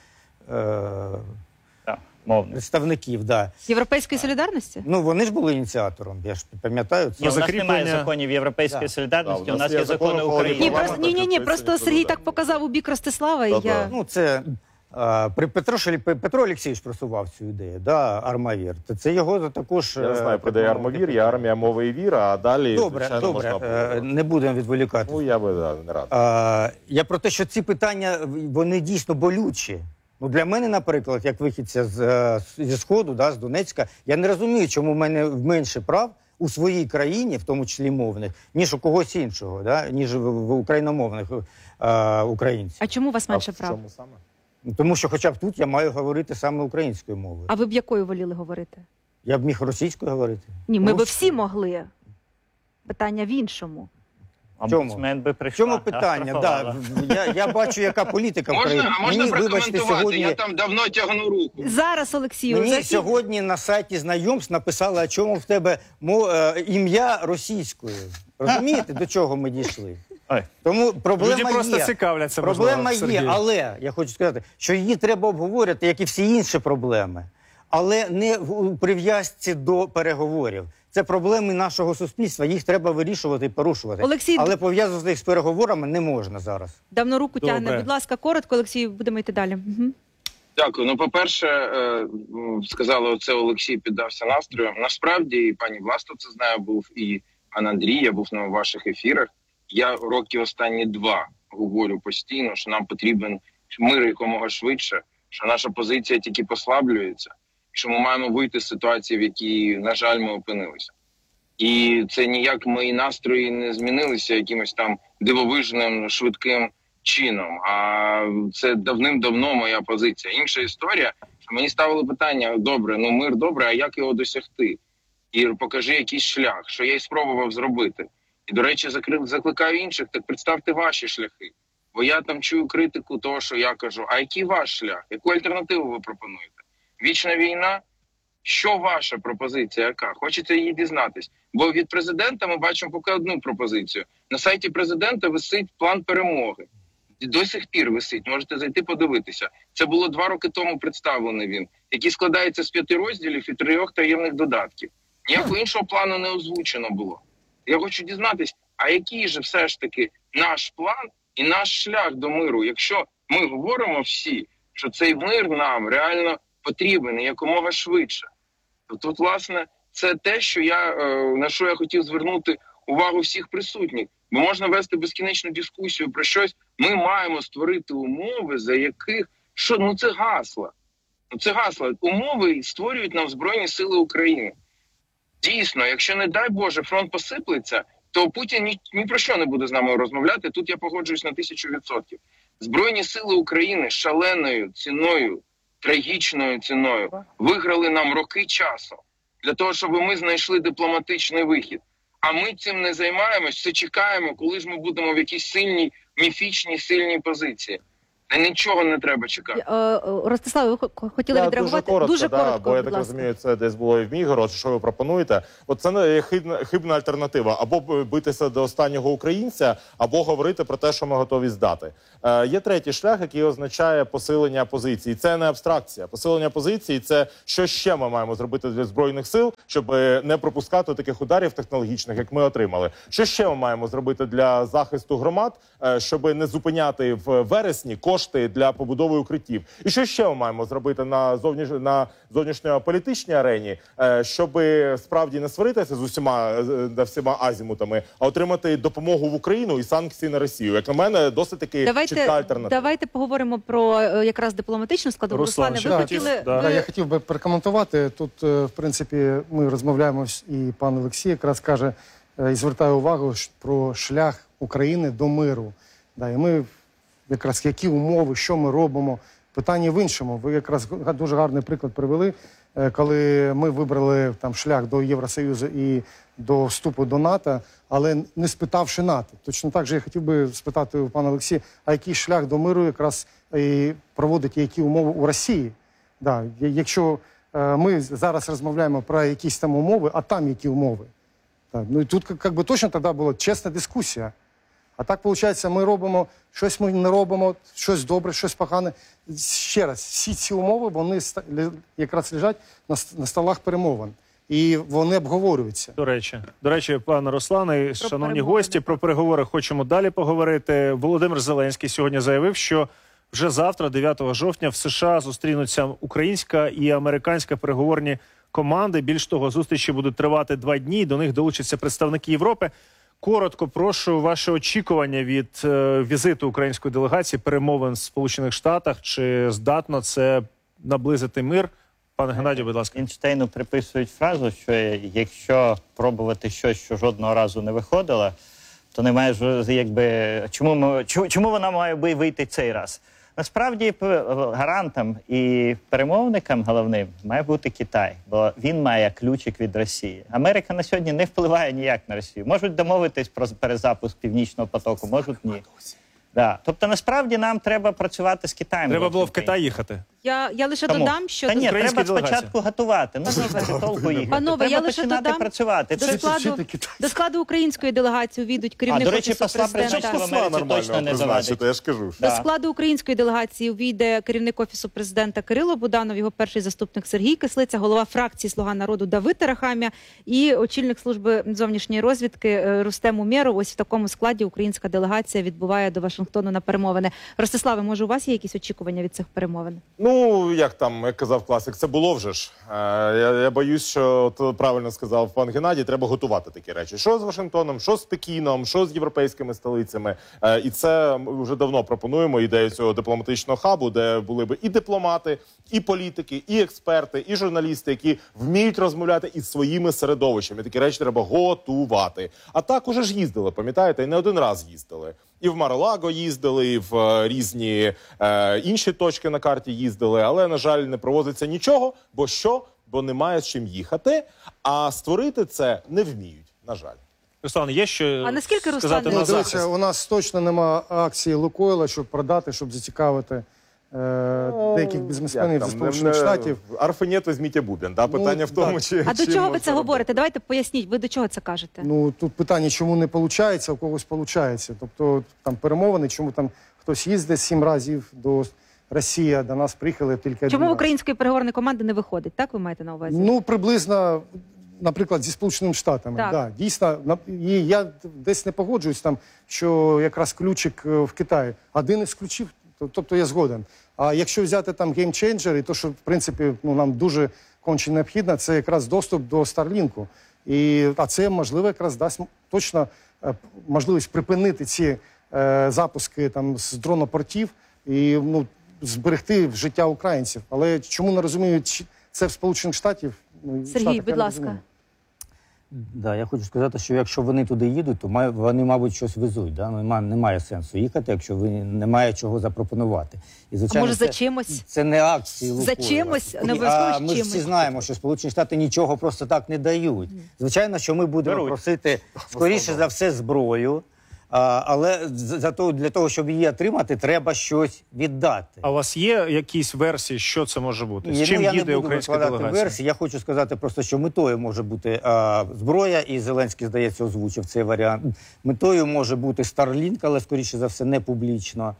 е, представників. Да. Європейської солідарності? Ну, вони ж були ініціатором, я ж пам'ятаю. Ні, у нас немає законів Європейської Да. солідарності, Да, у нас є закони України. Ні, просто, ні, ні, ні, просто Сергій так показав у бік Ростислава, і я... Ну, це... А, при Петро, Петро Олексійович просував цю ідею, да, Армавір. То це його також... Я не знаю, про де Армавір, є армія мови і віра, а далі, Добре, звичайно, добре, можна е, було. не будемо відволікати. Ну, я би да, не радий. А, я про те, що ці питання, вони дійсно болючі. Ну, для мене, наприклад, як вихідця з, е, зі Сходу, да, з Донецька, я не розумію, чому в мене менше прав у своїй країні, в тому числі мовних, ніж у когось іншого, да, ніж в, в україномовних е, українців. А чому у вас менше А в прав? чому саме? Тому що хоча б тут я маю говорити саме українською мовою. А ви б якою воліли говорити? Я б міг російською говорити. Ні, ми б Русською. всі могли. Питання в іншому. Омбудсмен би В прийшла. чому питання? штрафувала. Да, я, я бачу, яка політика в Можна, країні. а можна Мені, вибачте, прокоментувати? сьогодні, Я там давно тягну руку. Зараз, Олексію, мені закін- сьогодні на сайті знайомств написали, а чому в тебе мо, е, ім'я російською. Розумієте, до чого ми дійшли? Ой. Тому проблема Люди просто є. цікавляться, Проблема можливо, є, Сергій. але я хочу сказати, що її треба обговорювати, як і всі інші проблеми, але не в у прив'язці до переговорів. Це проблеми нашого суспільства, їх треба вирішувати і порушувати. Olексій, Але пов'язувати їх з переговорами не можна зараз. давно руку Добре. тягне. Будь ласка, коротко, Олексію, будемо йти далі. Угу. Дякую. Ну, по-перше, е, м, сказали, оце Олексій піддався настрою. Насправді, і пані Власто це знає, був, і пан Андрій, я був на ваших ефірах. Я роки останні два говорю постійно, що нам потрібен мир якомога швидше, що наша позиція тільки послаблюється, що ми маємо вийти з ситуації, в якій, на жаль, ми опинилися. І це ніяк мої настрої не змінилися якимось там дивовижним, швидким чином. А це давним-давно моя позиція. Інша історія, що мені ставили питання: добре, ну мир добре, а як його досягти? І покажи якийсь шлях, що я й спробував зробити. І, до речі, закрив, закликаю інших, так представте ваші шляхи. Бо я там чую критику того, що я кажу. А який ваш шлях? Яку альтернативу ви пропонуєте? Вічна війна? Що ваша пропозиція, яка? Хочете її дізнатись? Бо від президента ми бачимо поки одну пропозицію. На сайті президента висить план перемоги. До сих пір висить, можете зайти подивитися. Це було два роки тому представлений він, який складається з п'яти розділів і трьох таємних додатків. Ніякого іншого плану не озвучено було. Я хочу дізнатись, а який же все ж таки наш план і наш шлях до миру, якщо ми говоримо всі, що цей мир нам реально потрібен і якомога швидше. То тут, власне, це те, що я, на що я хотів звернути увагу всіх присутніх. Бо можна вести безкінечну дискусію про щось. Ми маємо створити умови, за яких... Що? Ну це гасла. Ну це гасла. Умови створюють нам Збройні Сили України. Дійсно, якщо, не дай Боже, фронт посиплеться, то Путін ні, ні про що не буде з нами розмовляти. Тут я погоджуюсь на тисячу відсотків. Збройні Сили України шаленою ціною, трагічною ціною виграли нам роки часу для того, щоб ми знайшли дипломатичний вихід. А ми цим не займаємось, все чекаємо, коли ж ми будемо в якійсь сильній, міфічній, сильній позиції. А нічого не треба чекати. Е, е, Ростиславе, ви хо- хотіли Да, відреагувати? Дуже коротко, Дуже да, коротко, бо я будь так ласка. розумію, це десь було і в Мігород, що ви пропонуєте. От це не є хибна, хибна альтернатива. Або б битися до останнього українця, або говорити про те, що ми готові здати. Е, є третій шлях, який означає посилення позицій. Це не абстракція. Посилення позицій – це що ще ми маємо зробити для Збройних сил, щоб не пропускати таких ударів технологічних, як ми отримали. Що ще ми маємо зробити для захисту громад, е, щоб не зупиняти в вересні кошти для побудови укриттів. І що ще ми маємо зробити на зовніш... на зовнішньополітичній арені, е, щоб справді не сваритися з усіма е, всіма азімутами, а отримати допомогу в Україну і санкції на Росію. Як на мене, досить таки чітка Давайте, альтернатива. давайте поговоримо про е, якраз дипломатичну складову. Руслан, Руслане, ще ви да, хотіли... да. ви- Да, я хотів би прокоментувати. Тут, е, в принципі, ми розмовляємо, і пан Олексій якраз каже е, і звертає увагу ш- про шлях України до миру. Да, і ми якраз які умови, що ми робимо. Питання в іншому. Ви якраз га- дуже гарний приклад привели, е, коли ми вибрали там шлях до Євросоюзу і до вступу до НАТО, але не спитавши НАТО. Точно так же я хотів би спитати у пана Олексія, а який шлях до миру якраз і проводить, які умови у Росії? Да, я- якщо е, ми зараз розмовляємо про якісь там умови, а там які умови? Так, ну і тут как, как би точно тоді була чесна дискусія. А так, виходить, ми робимо, щось ми не робимо, щось добре, щось погане. Ще раз, всі ці умови, вони ста- ле- якраз лежать на, с- на столах перемовин. І вони обговорюються. До речі, до речі, пане Руслане, шановні перемовини. гості, про переговори хочемо далі поговорити. Володимир Зеленський сьогодні заявив, що вже завтра, дев'ятого жовтня, в США зустрінуться українська і американська переговорні команди. Більш того, зустрічі будуть тривати два дні. До них долучаться представники Європи. Коротко прошу ваше очікування від е, візиту української делегації, перемовин в Сполучених Штатах. Чи здатно це наблизити мир? Пане Геннадію, будь ласка. Ейнштейну приписують фразу, що якщо пробувати щось, що жодного разу не виходило, то немає ж, якби, чому, ми, чому, чому вона має би вийти цей раз? Насправді п- гарантом і перемовником головним має бути Китай, бо він має ключик від Росії. Америка на сьогодні не впливає ніяк на Росію. Можуть домовитись про перезапуск Північного потоку, можуть ні. Да. Тобто, насправді, нам треба працювати з Китаєм. Треба було в Китай. Китай їхати. Я, я лише Тому. додам, що Та ні, Українська треба делегація. спочатку готувати. Ну, слухайте, толку їхати. Панове, треба я лише починати додам, працювати. до Це- складу, вчити китайську. до складу української делегації увійдуть А, керівник до речі, Офісу посла президента президента. в Америці точно не завадить. я ж кажу. До Да. складу української делегації увійде керівник Офісу президента Кирило Буданов, його перший заступник Сергій Кислиця, голова фракції «Слуга народу» Давид Тарахамія і очільник служби зовнішньої розвідки е, Рустем Умєров. Ось в такому складі українська делегація відбуває до Вашингтону на перемовини. Ростиславе, може, у вас є якісь очікування від цих перемовин? Ну, як там, як казав класик, це було вже ж. Е, я, я боюсь, що то правильно сказав пан Геннадій, треба готувати такі речі. Що з Вашингтоном, що з Пекіном, що з європейськими столицями. Е, і це ми вже давно пропонуємо ідею цього дипломатичного хабу, де були б і дипломати, і політики, і експерти, і журналісти, які вміють розмовляти із своїми середовищами. Такі речі треба готувати. А так уже ж їздили, пам'ятаєте, і не один раз їздили. І в Мар-а-Лаго їздили, і в е, різні е, інші точки на карті їздили, але, на жаль, не проводиться нічого, бо що? Бо немає з чим їхати, а створити це не вміють, на жаль. Руслан, є що А наскільки, Руслан, сказати Ну, Ну, на дивіться, захист? у нас точно нема акції Лукойла, щоб продати, щоб зацікавити е, деяких бізнесменів зі Сполучених Штатів. Арфенет візьміть бубен, да? Питання в тому, так. чи... А до чим чого ми ви це робимо. говорите? Давайте поясніть, ви до чого це кажете? Ну, тут питання, чому не виходить, а у когось виходить. Тобто там перемовини, чому там хтось їздить сім разів до Росії, а до нас приїхали тільки один Чому в раз. української переговорної команди не виходить? Так ви маєте на увазі? Ну, приблизно, наприклад, зі Сполученими Штатами. Так. Да, дійсно, на- і я десь не погоджуюсь там, що якраз ключик е, в Китаї. Один із ключів, то- тобто я згоден. А якщо взяти там геймченджер, і то, що, в принципі, ну, нам дуже конче необхідно, це якраз доступ до Старлінку. І, а це, можливо, якраз дасть м- точно е, можливість припинити ці е, запуски там, з дронопортів і ну, зберегти життя українців. Але чому не розуміють чи- це в Сполучених Штатів? Ну, Сергій, Штатах я будь не ласка. розумію. Да, я хочу сказати, що якщо вони туди їдуть, то має, вони, мабуть, щось везуть. Да? Немає, немає сенсу їхати, якщо ви немає чого запропонувати. І, звичайно, А може це, за чимось? Це не акції За Лукойла. чимось? Не А обов'язково ми з ж чимось. всі знаємо, що Сполучені Штати нічого просто так не дають. Звичайно, що ми будемо Беруть. просити, скоріше за все, зброю. А, але за то, для того, щоб її отримати, треба щось віддати. А у вас є якісь версії, що це може бути? З Ні, чим ну, я їде не буду українська викладати делегація? версії. Я хочу сказати просто, що метою може бути а, зброя, і Зеленський, здається, озвучив цей варіант. Метою може бути Starlink, але, скоріше за все, не публічно.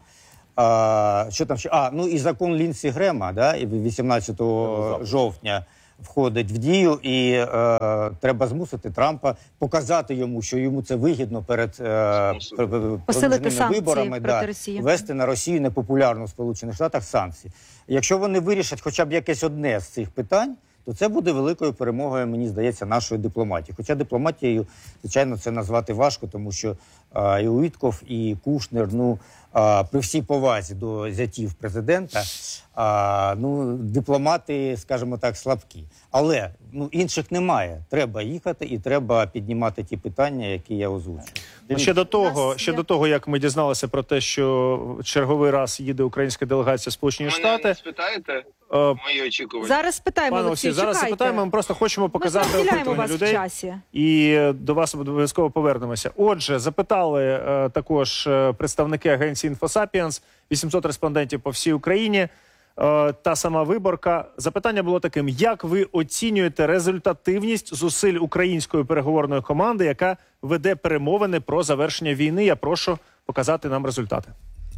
А, що там ще? А, ну і закон Лінсі Грема, да, і вісімнадцятого жовтня входить в дію, і е, треба змусити Трампа показати йому, що йому це вигідно перед е, Посилити санкції виборами, проти да, Росії. вести на Росію непопулярну в Сполучених Штатах санкції. Якщо вони вирішать хоча б якесь одне з цих питань, то це буде великою перемогою, мені здається, нашої дипломатії. Хоча дипломатією, звичайно, це назвати важко, тому що а, і Уітков, і Кушнер, ну, а, при всій повазі до зятів президента, а, ну, дипломати, скажімо так, слабкі. Але ну, інших немає. Треба їхати і треба піднімати ті питання, які я озвучив. Ну, ще до того, Нас ще є- до того, як ми дізналися про те, що черговий раз їде українська делегація в Сполучені Мене Штати. не спитаєте Е, мої очікування? Зараз спитаємо, Пане Олексій, Олексій, зараз чекайте. запитаємо, ми просто хочемо Ми показати розділяємо опитування вас в людей. часі. І до вас обов'язково повернемося. Отже, запитали е, також е, представники агенції «Інфосапіенс», вісімсот респондентів по всій Україні. Е, та сама виборка. Запитання було таким: як ви оцінюєте результативність зусиль української переговорної команди, яка веде перемовини про завершення війни? Я прошу показати нам результати.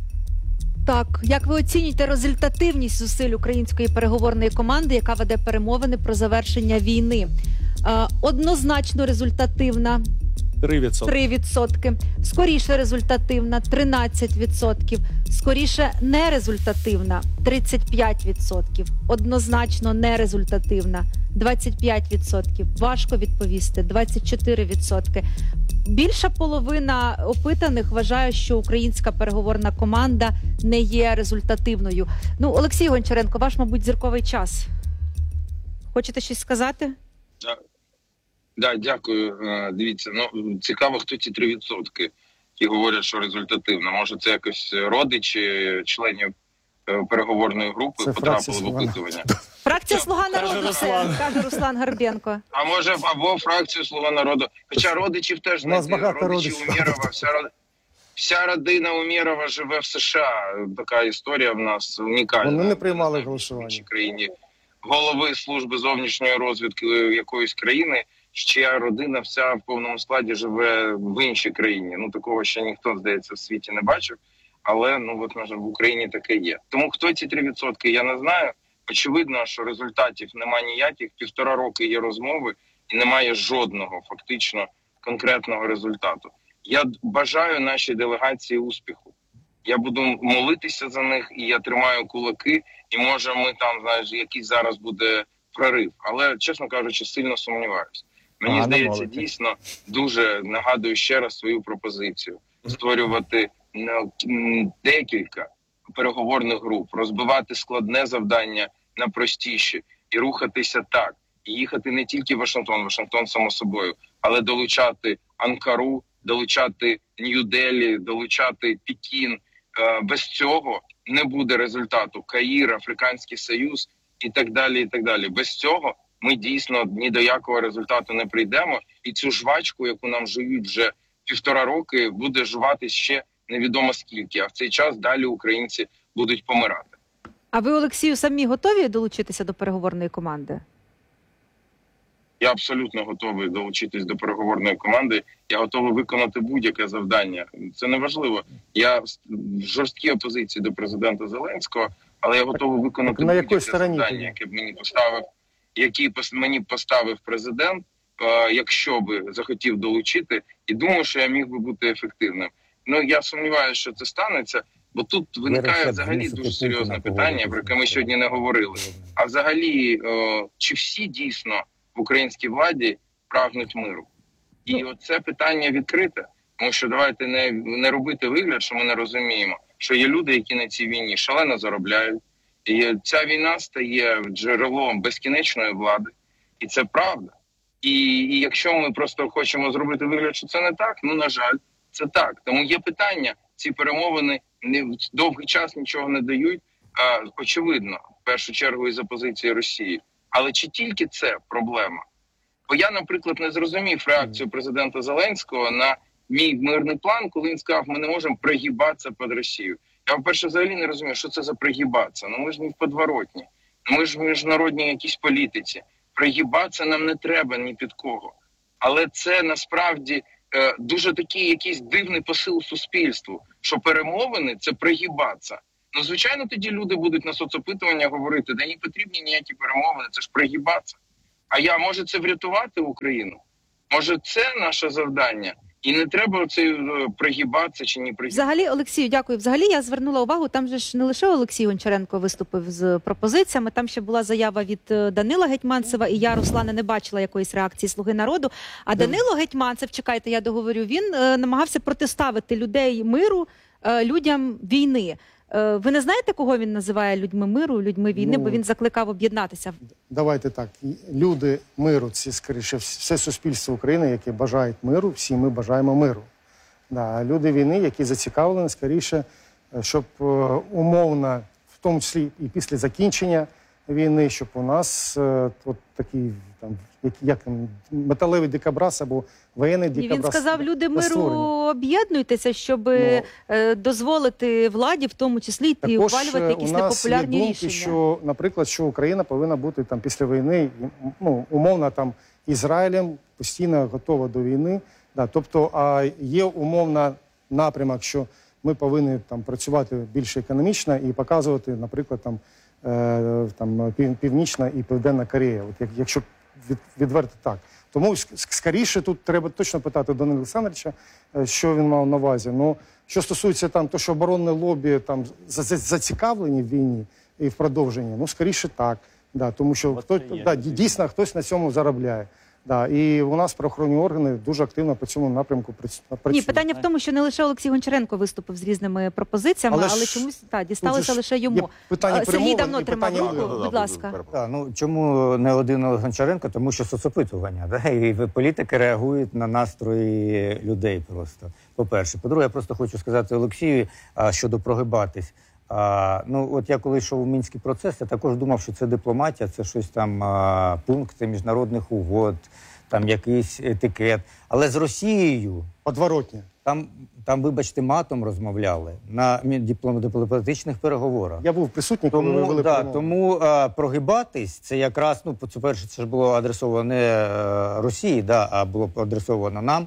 Так, як ви оцінюєте результативність зусиль української переговорної команди, яка веде перемовини про завершення війни? Е, однозначно результативна Три відсотки. три відсотки, скоріше результативна тринадцять відсотків, скоріше нерезультативна тридцять п'ять відсотків, однозначно нерезультативна двадцять п'ять відсотків, важко відповісти двадцять чотири відсотки. Більша половина опитаних вважає, що українська переговорна команда не є результативною. Ну, Олексій Гончаренко, ваш, мабуть, зірковий час. Хочете щось сказати? Да, дякую. Е, Дивіться, ну цікаво, хто ці три відсотки, які говорять, що результативно. Може, це якось родичі членів е, переговорної групи Це потрапили фракція в «Слуга опитування. Фракція «Слуга народу», Руслан. це, каже Руслан Гарбенко. А може, або фракцію «Слуга народу». Хоча родичів теж У нас знайти. багато Родичі родичів. Умєрова, вся, ро- вся родина Умєрова живе в США. Така історія в нас унікальна. Вони не приймали знаю, голосування. в іншій країні. Голови служби зовнішньої розвідки якоїсь країни, чия родина вся в повному складі живе в іншій країні. Ну, такого ще ніхто, здається, в світі не бачив. Але, ну, от, може, в Україні таке є. Тому хто ці три відсотки, я не знаю. Очевидно, що результатів немає ніяких. Півтора роки є розмови і немає жодного, фактично, конкретного результату. Я бажаю нашій делегації успіху. Я буду молитися за них, і я тримаю кулаки, і може ми там, знаєш, якийсь зараз буде прорив. Але, чесно кажучи, сильно сумніваюся. Мені А, здається, намовити. дійсно, дуже нагадую ще раз свою пропозицію. Створювати ну, м, декілька переговорних груп, розбивати складне завдання на простіші і рухатися так. І їхати не тільки в Вашингтон, Вашингтон само собою, але долучати Анкару, долучати Нью-Делі, долучати Пекін. Е, Без цього не буде результату. Каїр, Африканський Союз і так далі, і так далі. Без цього ми дійсно ні до якого результату не прийдемо. І цю жвачку, яку нам жують вже півтора роки, буде жувати ще невідомо скільки. А в цей час далі українці будуть помирати. А ви, Олексію, самі готові долучитися до переговорної команди? Я абсолютно готовий долучитись до переговорної команди. Я готовий виконати будь-яке завдання. Це не важливо. Я в жорсткій опозиції до президента Зеленського, але я готовий виконати так на якій будь-яке стороні завдання, тоді? яке б мені поставив, який пос- мені поставив президент, е, якщо би захотів долучити. І думаю, що я міг би бути ефективним. Ну я сумніваюся, що це станеться, бо тут виникає Вирішать взагалі змусити дуже серйозне Путіна питання, про яке ми сьогодні не говорили. А взагалі, е, чи всі дійсно в українській владі прагнуть миру? І оце питання відкрите. Тому що давайте не, не робити вигляд, що ми не розуміємо, що є люди, які на цій війні шалено заробляють. І ця війна стає джерелом безкінечної влади. І це правда. І, і якщо ми просто хочемо зробити вигляд, що це не так, ну, на жаль, це так. Тому є питання, ці перемовини не, довгий час нічого не дають, а, очевидно, в першу чергу із-за позиції Росії. Але чи тільки це проблема? Бо я, наприклад, не зрозумів реакцію президента Зеленського на мій мирний план, коли він сказав, ми не можемо пригибатися під Росію. Я, по-перше, взагалі не розумію, що це за пригибатися. Ну, ми ж не в подворотні, ми ж в міжнародній якійсь політиці. Пригибатися нам не треба ні під кого. Але це насправді е, дуже такий якийсь дивний посил суспільству, що перемовини – це пригибатися. Ну, звичайно, тоді люди будуть на соцопитування говорити, да не потрібні ніякі перемовини, це ж пригибатися. А я, може це врятувати Україну? Може це наше завдання? І не треба оце пригибатися чи не пригибатися. Взагалі, Олексію, дякую. Взагалі, я звернула увагу, там же ж не лише Олексій Гончаренко виступив з пропозиціями, там ще була заява від Данила Гетманцева, і я, Руслане, не бачила якоїсь реакції «Слуги народу». А Данило Гетманцев, чекайте, я договорю, він е, намагався протиставити людей миру е, людям війни. Е, ви не знаєте, кого він називає людьми миру, людьми війни, Ну, бо він закликав об'єднатися? Давайте так. Люди миру, це, скоріше, все суспільство України, яке бажають миру, всі ми бажаємо миру. Да, а люди війни, які зацікавлені, скоріше, щоб е, умовно, в тому числі і після закінчення війни, щоб у нас е, от такий, там, як, як металевий дикобраз або воєнний І дикобраз. він сказав, люди миру, створені. об'єднуйтеся, щоб Ну, е, дозволити владі, в тому числі, йти Також ухвалювати якісь у нас непопулярні є думки, рішення. що, наприклад, що Україна повинна бути там після війни, ну, умовно, там Ізраїлем постійно готова до війни. Да, тобто, а є умовно напрямок, що ми повинні там працювати більш економічно і показувати, наприклад, там, е, там Пів- Північна і Південна Корея. От як, якщо від, відверто так. Тому ск- скоріше тут треба точно питати Данила Олександровича, е, що він мав на увазі. Ну, що стосується там, то, що оборонне лобі там за- за- зацікавлені в війні і в продовженні, ну, скоріше так. Да, тому що От хто, це є. да, дійсно хтось на цьому заробляє. Да, і у нас правоохоронні органи дуже активно по цьому напрямку прац- працюють. Ні, питання в тому, що не лише Олексій Гончаренко виступив з різними пропозиціями, але, Але ж чомусь та, Тут дісталося же ж лише є йому. питання А, Сергій перемовин давно і тримав питання руку, миру. будь ласка. Так, ну чому не один Гончаренко? Тому що соцопитування, да? І політики реагують на настрої людей просто. По-перше. По-друге, я просто хочу сказати Олексію а, щодо прогибатись. А, ну, от я коли йшов у Мінський процес, я також думав, що це дипломатія, це щось там, а, пункти міжнародних угод, там якийсь етикет. Але з Росією Подворотня. там, там вибачте, матом розмовляли на мі- диплом- дипломатичних переговорах. Я був присутній, коли ви Тому, вели да, перемовини. тому а, прогибатись, це якраз, ну, по-перше, це ж було адресовано не е, Росії, да, а було адресовано нам,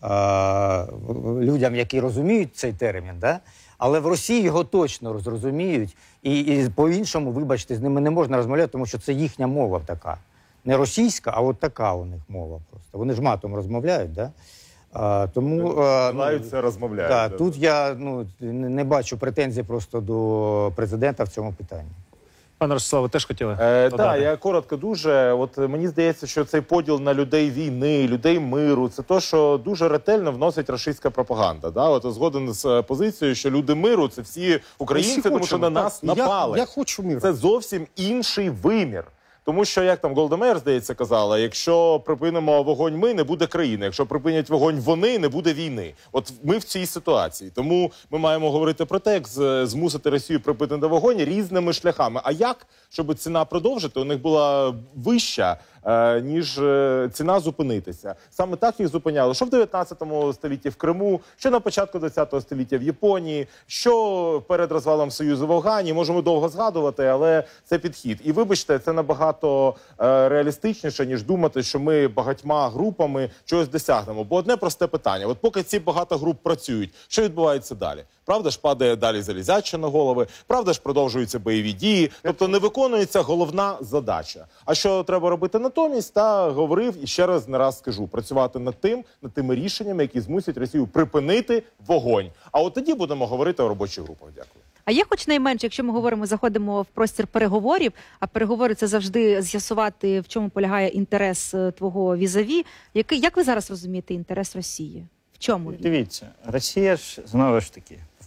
а, в- людям, які розуміють цей термін. Да? Але в Росії його точно зрозуміють. І, і по-іншому, вибачте, з ними не можна розмовляти, тому що це їхня мова така. Не російська, а от така у них мова просто. Вони ж матом розмовляють, да? А, тому а, Знають це, розмовляють. Да, да. тут я ну, не не бачу претензій просто до президента в цьому питанні. Пане Ростиславе, теж хотіли? Е, додати? так, я коротко дуже. От е, мені здається, що цей поділ на людей війни, людей миру, це то, що дуже ретельно вносить рашистська пропаганда. Да? От згоден з е, позицією, що люди миру це всі українці, Всі тому що хочемо, на нас так. Я- напали. Я, хочу миру. Це зовсім інший вимір. Тому що, як там Голда Меїр, здається, казала, якщо припинимо вогонь ми, не буде країни. Якщо припинять вогонь вони, не буде війни. От ми в цій ситуації. Тому ми маємо говорити про те, як з- змусити Росію припинити вогонь різними шляхами. А як, щоб ціна продовжити, у них була вища, е, ніж е, ціна зупинитися. Саме так їх зупиняли. Що в дев'ятнадцятому столітті в Криму, що на початку ХХ століття в Японії, що перед розвалом Союзу в Афгані. Можемо довго згадувати, але це підхід. І вибачте, це набагато е, реалістичніше, ніж думати, що ми багатьма групами чогось досягнемо. Бо одне просте питання. От поки ці багато груп працюють, що відбувається далі? Правда ж падає далі залізяча на голови, правда ж продовжуються бойові дії, тобто не виконується головна задача. А що треба робити натомість? Та говорив і ще раз не раз скажу, працювати над тим, над тими рішеннями, які змусять Росію припинити вогонь. А от тоді будемо говорити о робочих групах. Дякую. А є хоч найменше, якщо ми говоримо, заходимо в простір переговорів, а переговори – це завжди з'ясувати, в чому полягає інтерес е, твого візаві. Який, як ви зараз розумієте інтерес Росії? В чому він? Дивіться, Росія ж, знову ж таки,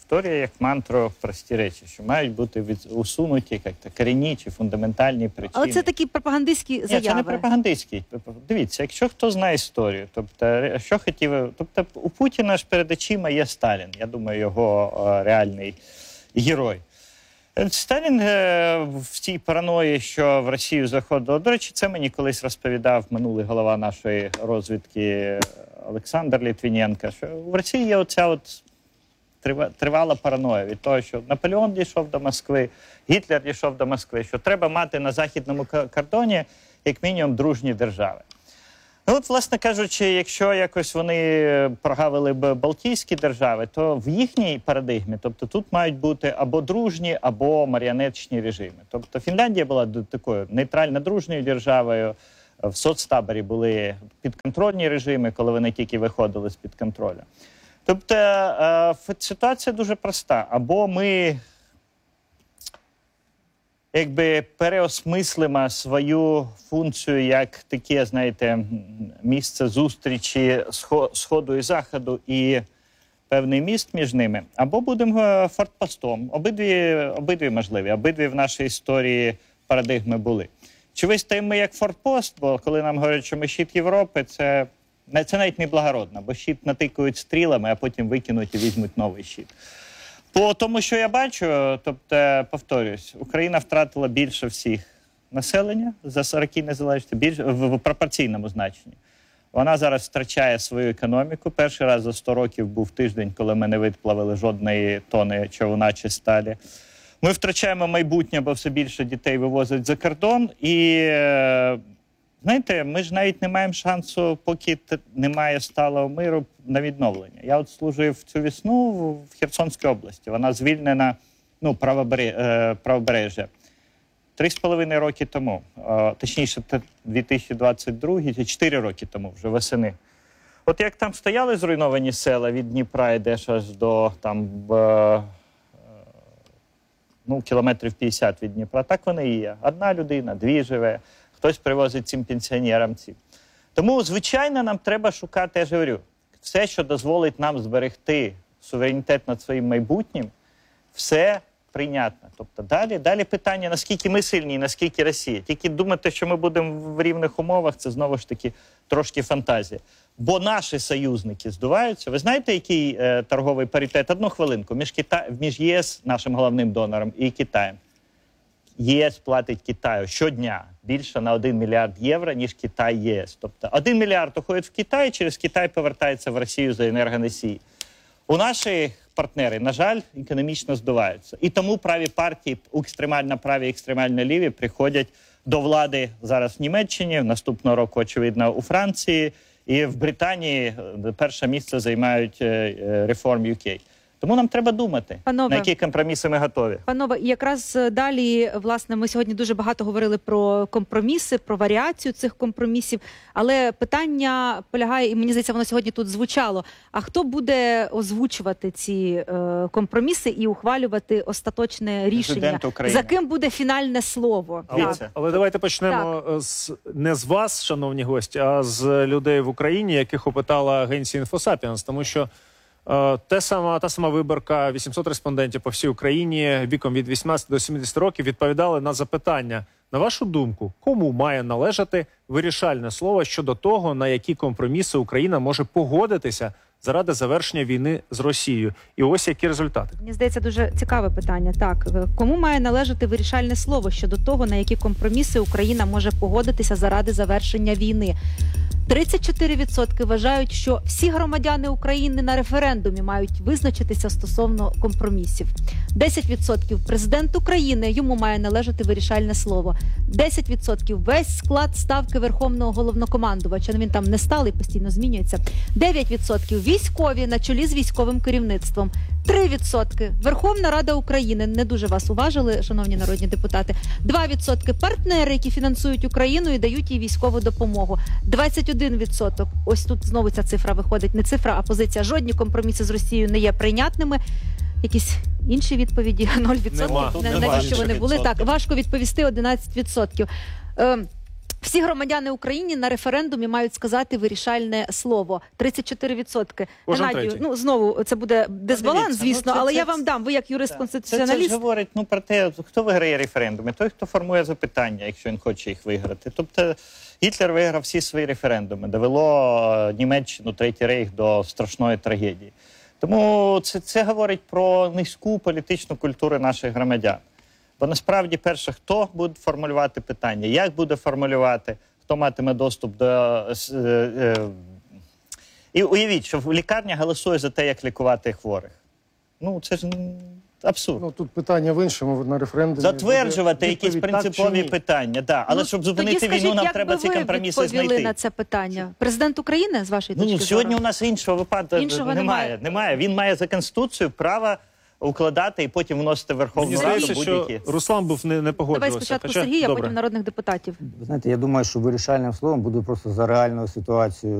повторює як мантру прості речі, що мають бути від... усунуті як-то корінні чи фундаментальні причини. Але це такі пропагандистські Ні, заяви. це не пропагандистський. Дивіться, якщо хто знає історію, тобто, що хотів, тобто у Путіна ж перед очима є Сталін, я думаю, його о, реальний герой. Сталін е, в цій параної, що в Росію заходило, до речі, це мені колись розповідав минулий голова нашої розвідки Олександр Літвіненко, що в Росії є оця от тривала параноя від того, що Наполеон дійшов до Москви, Гітлер дійшов до Москви, що треба мати на західному кордоні як мінімум дружні держави. Ну от, власне кажучи, якщо якось вони прогавили б Балтійські держави, то в їхній парадигмі, тобто тут мають бути або дружні, або маріонетчні режими. Тобто Фінляндія була такою нейтрально-дружньою державою, в соцтаборі були підконтрольні режими, коли вони тільки виходили з-під контролю. Тобто е, ситуація дуже проста. Або ми якби переосмислимо свою функцію як таке, знаєте, місце зустрічі Сходу і Заходу і певний міст між ними, або будемо фортпостом. Обидві, обидві можливі, обидві в нашій історії парадигми були. Чи вистоїмо ми як фортпост, бо коли нам говорять, що ми щит Європи, це, це навіть не благородно, бо щит натикають стрілами, а потім викинуть і візьмуть новий щит. По тому, що я бачу, тобто, повторюсь, Україна втратила більше всіх населення за сорок незалежності, більше в пропорційному значенні. Вона зараз втрачає свою економіку. Перший раз за сто років був тиждень, коли ми не виплавили жодної тони човна чи сталі. Ми втрачаємо майбутнє, бо все більше дітей вивозять за кордон. І, знаєте, ми ж навіть не маємо шансу, поки немає сталого миру, на відновлення. Я от служив цю весну в Херсонській області. Вона звільнена, ну, правобережжя. Три з половиною роки тому, точніше, дві тисячі двадцять другий, чотири роки тому, вже восени. От як там стояли зруйновані села від Дніпра, йдеш аж до там, ну, кілометрів п'ятдесят від Дніпра, так вони і є. Одна людина, дві живе, хтось привозить цим пенсіонерам ці. Тому, звичайно, нам треба шукати, я ж говорю, все, що дозволить нам зберегти суверенітет над своїм майбутнім, все прийнятно. Тобто далі, далі питання, наскільки ми сильні, наскільки Росія. Тільки думати, що ми будемо в рівних умовах, це знову ж таки трошки фантазія. Бо наші союзники здуваються. Ви знаєте, який е, торговий паритет? Одну хвилинку. Між, Кита... між ЄС, нашим головним донором, і Китаєм. ЄС платить Китаю щодня більше на один мільярд євро, ніж Китай ЄС. Тобто один мільярд уходить в Китай, через Китай повертається в Росію за енергоносії. У наші партнери, на жаль, економічно здуваються. І тому праві партії, екстремально праві і екстремально ліві, приходять до влади зараз в Німеччині, наступного року, очевидно, у Франції, і в Британії перше місце займають Reform ю кей. Тому нам треба думати, Панове, на які компроміси ми готові. Панове, якраз далі, власне, ми сьогодні дуже багато говорили про компроміси, про варіацію цих компромісів, але питання полягає, і мені здається, воно сьогодні тут звучало, а хто буде озвучувати ці е, компроміси і ухвалювати остаточне рішення? За ким буде фінальне слово? Але, але давайте почнемо з, не з вас, шановні гості, а з людей в Україні, яких опитала агенція «Інфосапіенс», тому що Те сама, та сама виборка, вісімсот респондентів по всій Україні віком від вісімнадцяти до сімдесяти років відповідали на запитання. На вашу думку, кому має належати вирішальне слово щодо того, на які компроміси Україна може погодитися заради завершення війни з Росією? І ось які результати. Мені здається, дуже цікаве питання. Так, кому має належати вирішальне слово щодо того, на які компроміси Україна може погодитися заради завершення війни? тридцять чотири відсотки вважають, що всі громадяни України на референдумі мають визначитися стосовно компромісів. десять відсотків президент України, йому має належати вирішальне слово. десять відсотків весь склад ставки Верховного Головнокомандувача, він там не сталий, постійно змінюється. дев'ять відсотків військові на чолі з військовим керівництвом. три відсотки Верховна Рада України, не дуже вас уважили, шановні народні депутати. два відсотки партнери, які фінансують Україну і дають їй військову допомогу. двадцять один відсоток, ось тут знову ця цифра виходить, не цифра, а позиція. Жодні компроміси з Росією не є прийнятними. Якісь інші відповіді? нуль відсотків. Нема. Навіщо вони були? Так, важко відповісти. одинадцять відсотків. Е, Всі громадяни України на референдумі мають сказати вирішальне слово. тридцять чотири відсотки. Кожен Геннадію, третій. ну знову це буде дисбаланс, Дивіться, ну, звісно, це- але це- я вам дам. Ви як Це, це юрист-конституціоналіст. ж говорить ну, про те, хто виграє референдуми, той, хто формує запитання, якщо він хоче їх виграти. Тобто Гітлер виграв всі свої референдуми, довело е, Німеччину, Третій Рейх до страшної трагедії. Тому це, це говорить про низьку політичну культуру наших громадян. Бо насправді, перше, хто буде формулювати питання, як буде формулювати, хто матиме доступ до... е, е, І уявіть, що лікарня голосує за те, як лікувати хворих. Ну, це ж м, абсурд. Ну, тут питання в іншому на референдумі. Затверджувати буде якісь відповідь, так чи принципові ні. питання, да. але Ну, щоб тоді зупинити скажіть, війну, нам як треба би ці ви компроміси відповіли знайти. на це питання? Президент України, з вашої Ну, точки сьогодні зору? у нас іншого випадку Іншого немає. немає. немає. Він має за Конституцією право укладати і потім вносити в Верховну Мені Раду здається, що будь-які. Руслан був не, не Давай погоджувався. спочатку Хоча- Сергія, Добре. потім народних депутатів. Ви знаєте, я думаю, що вирішальним словом буде просто за реальною ситуацією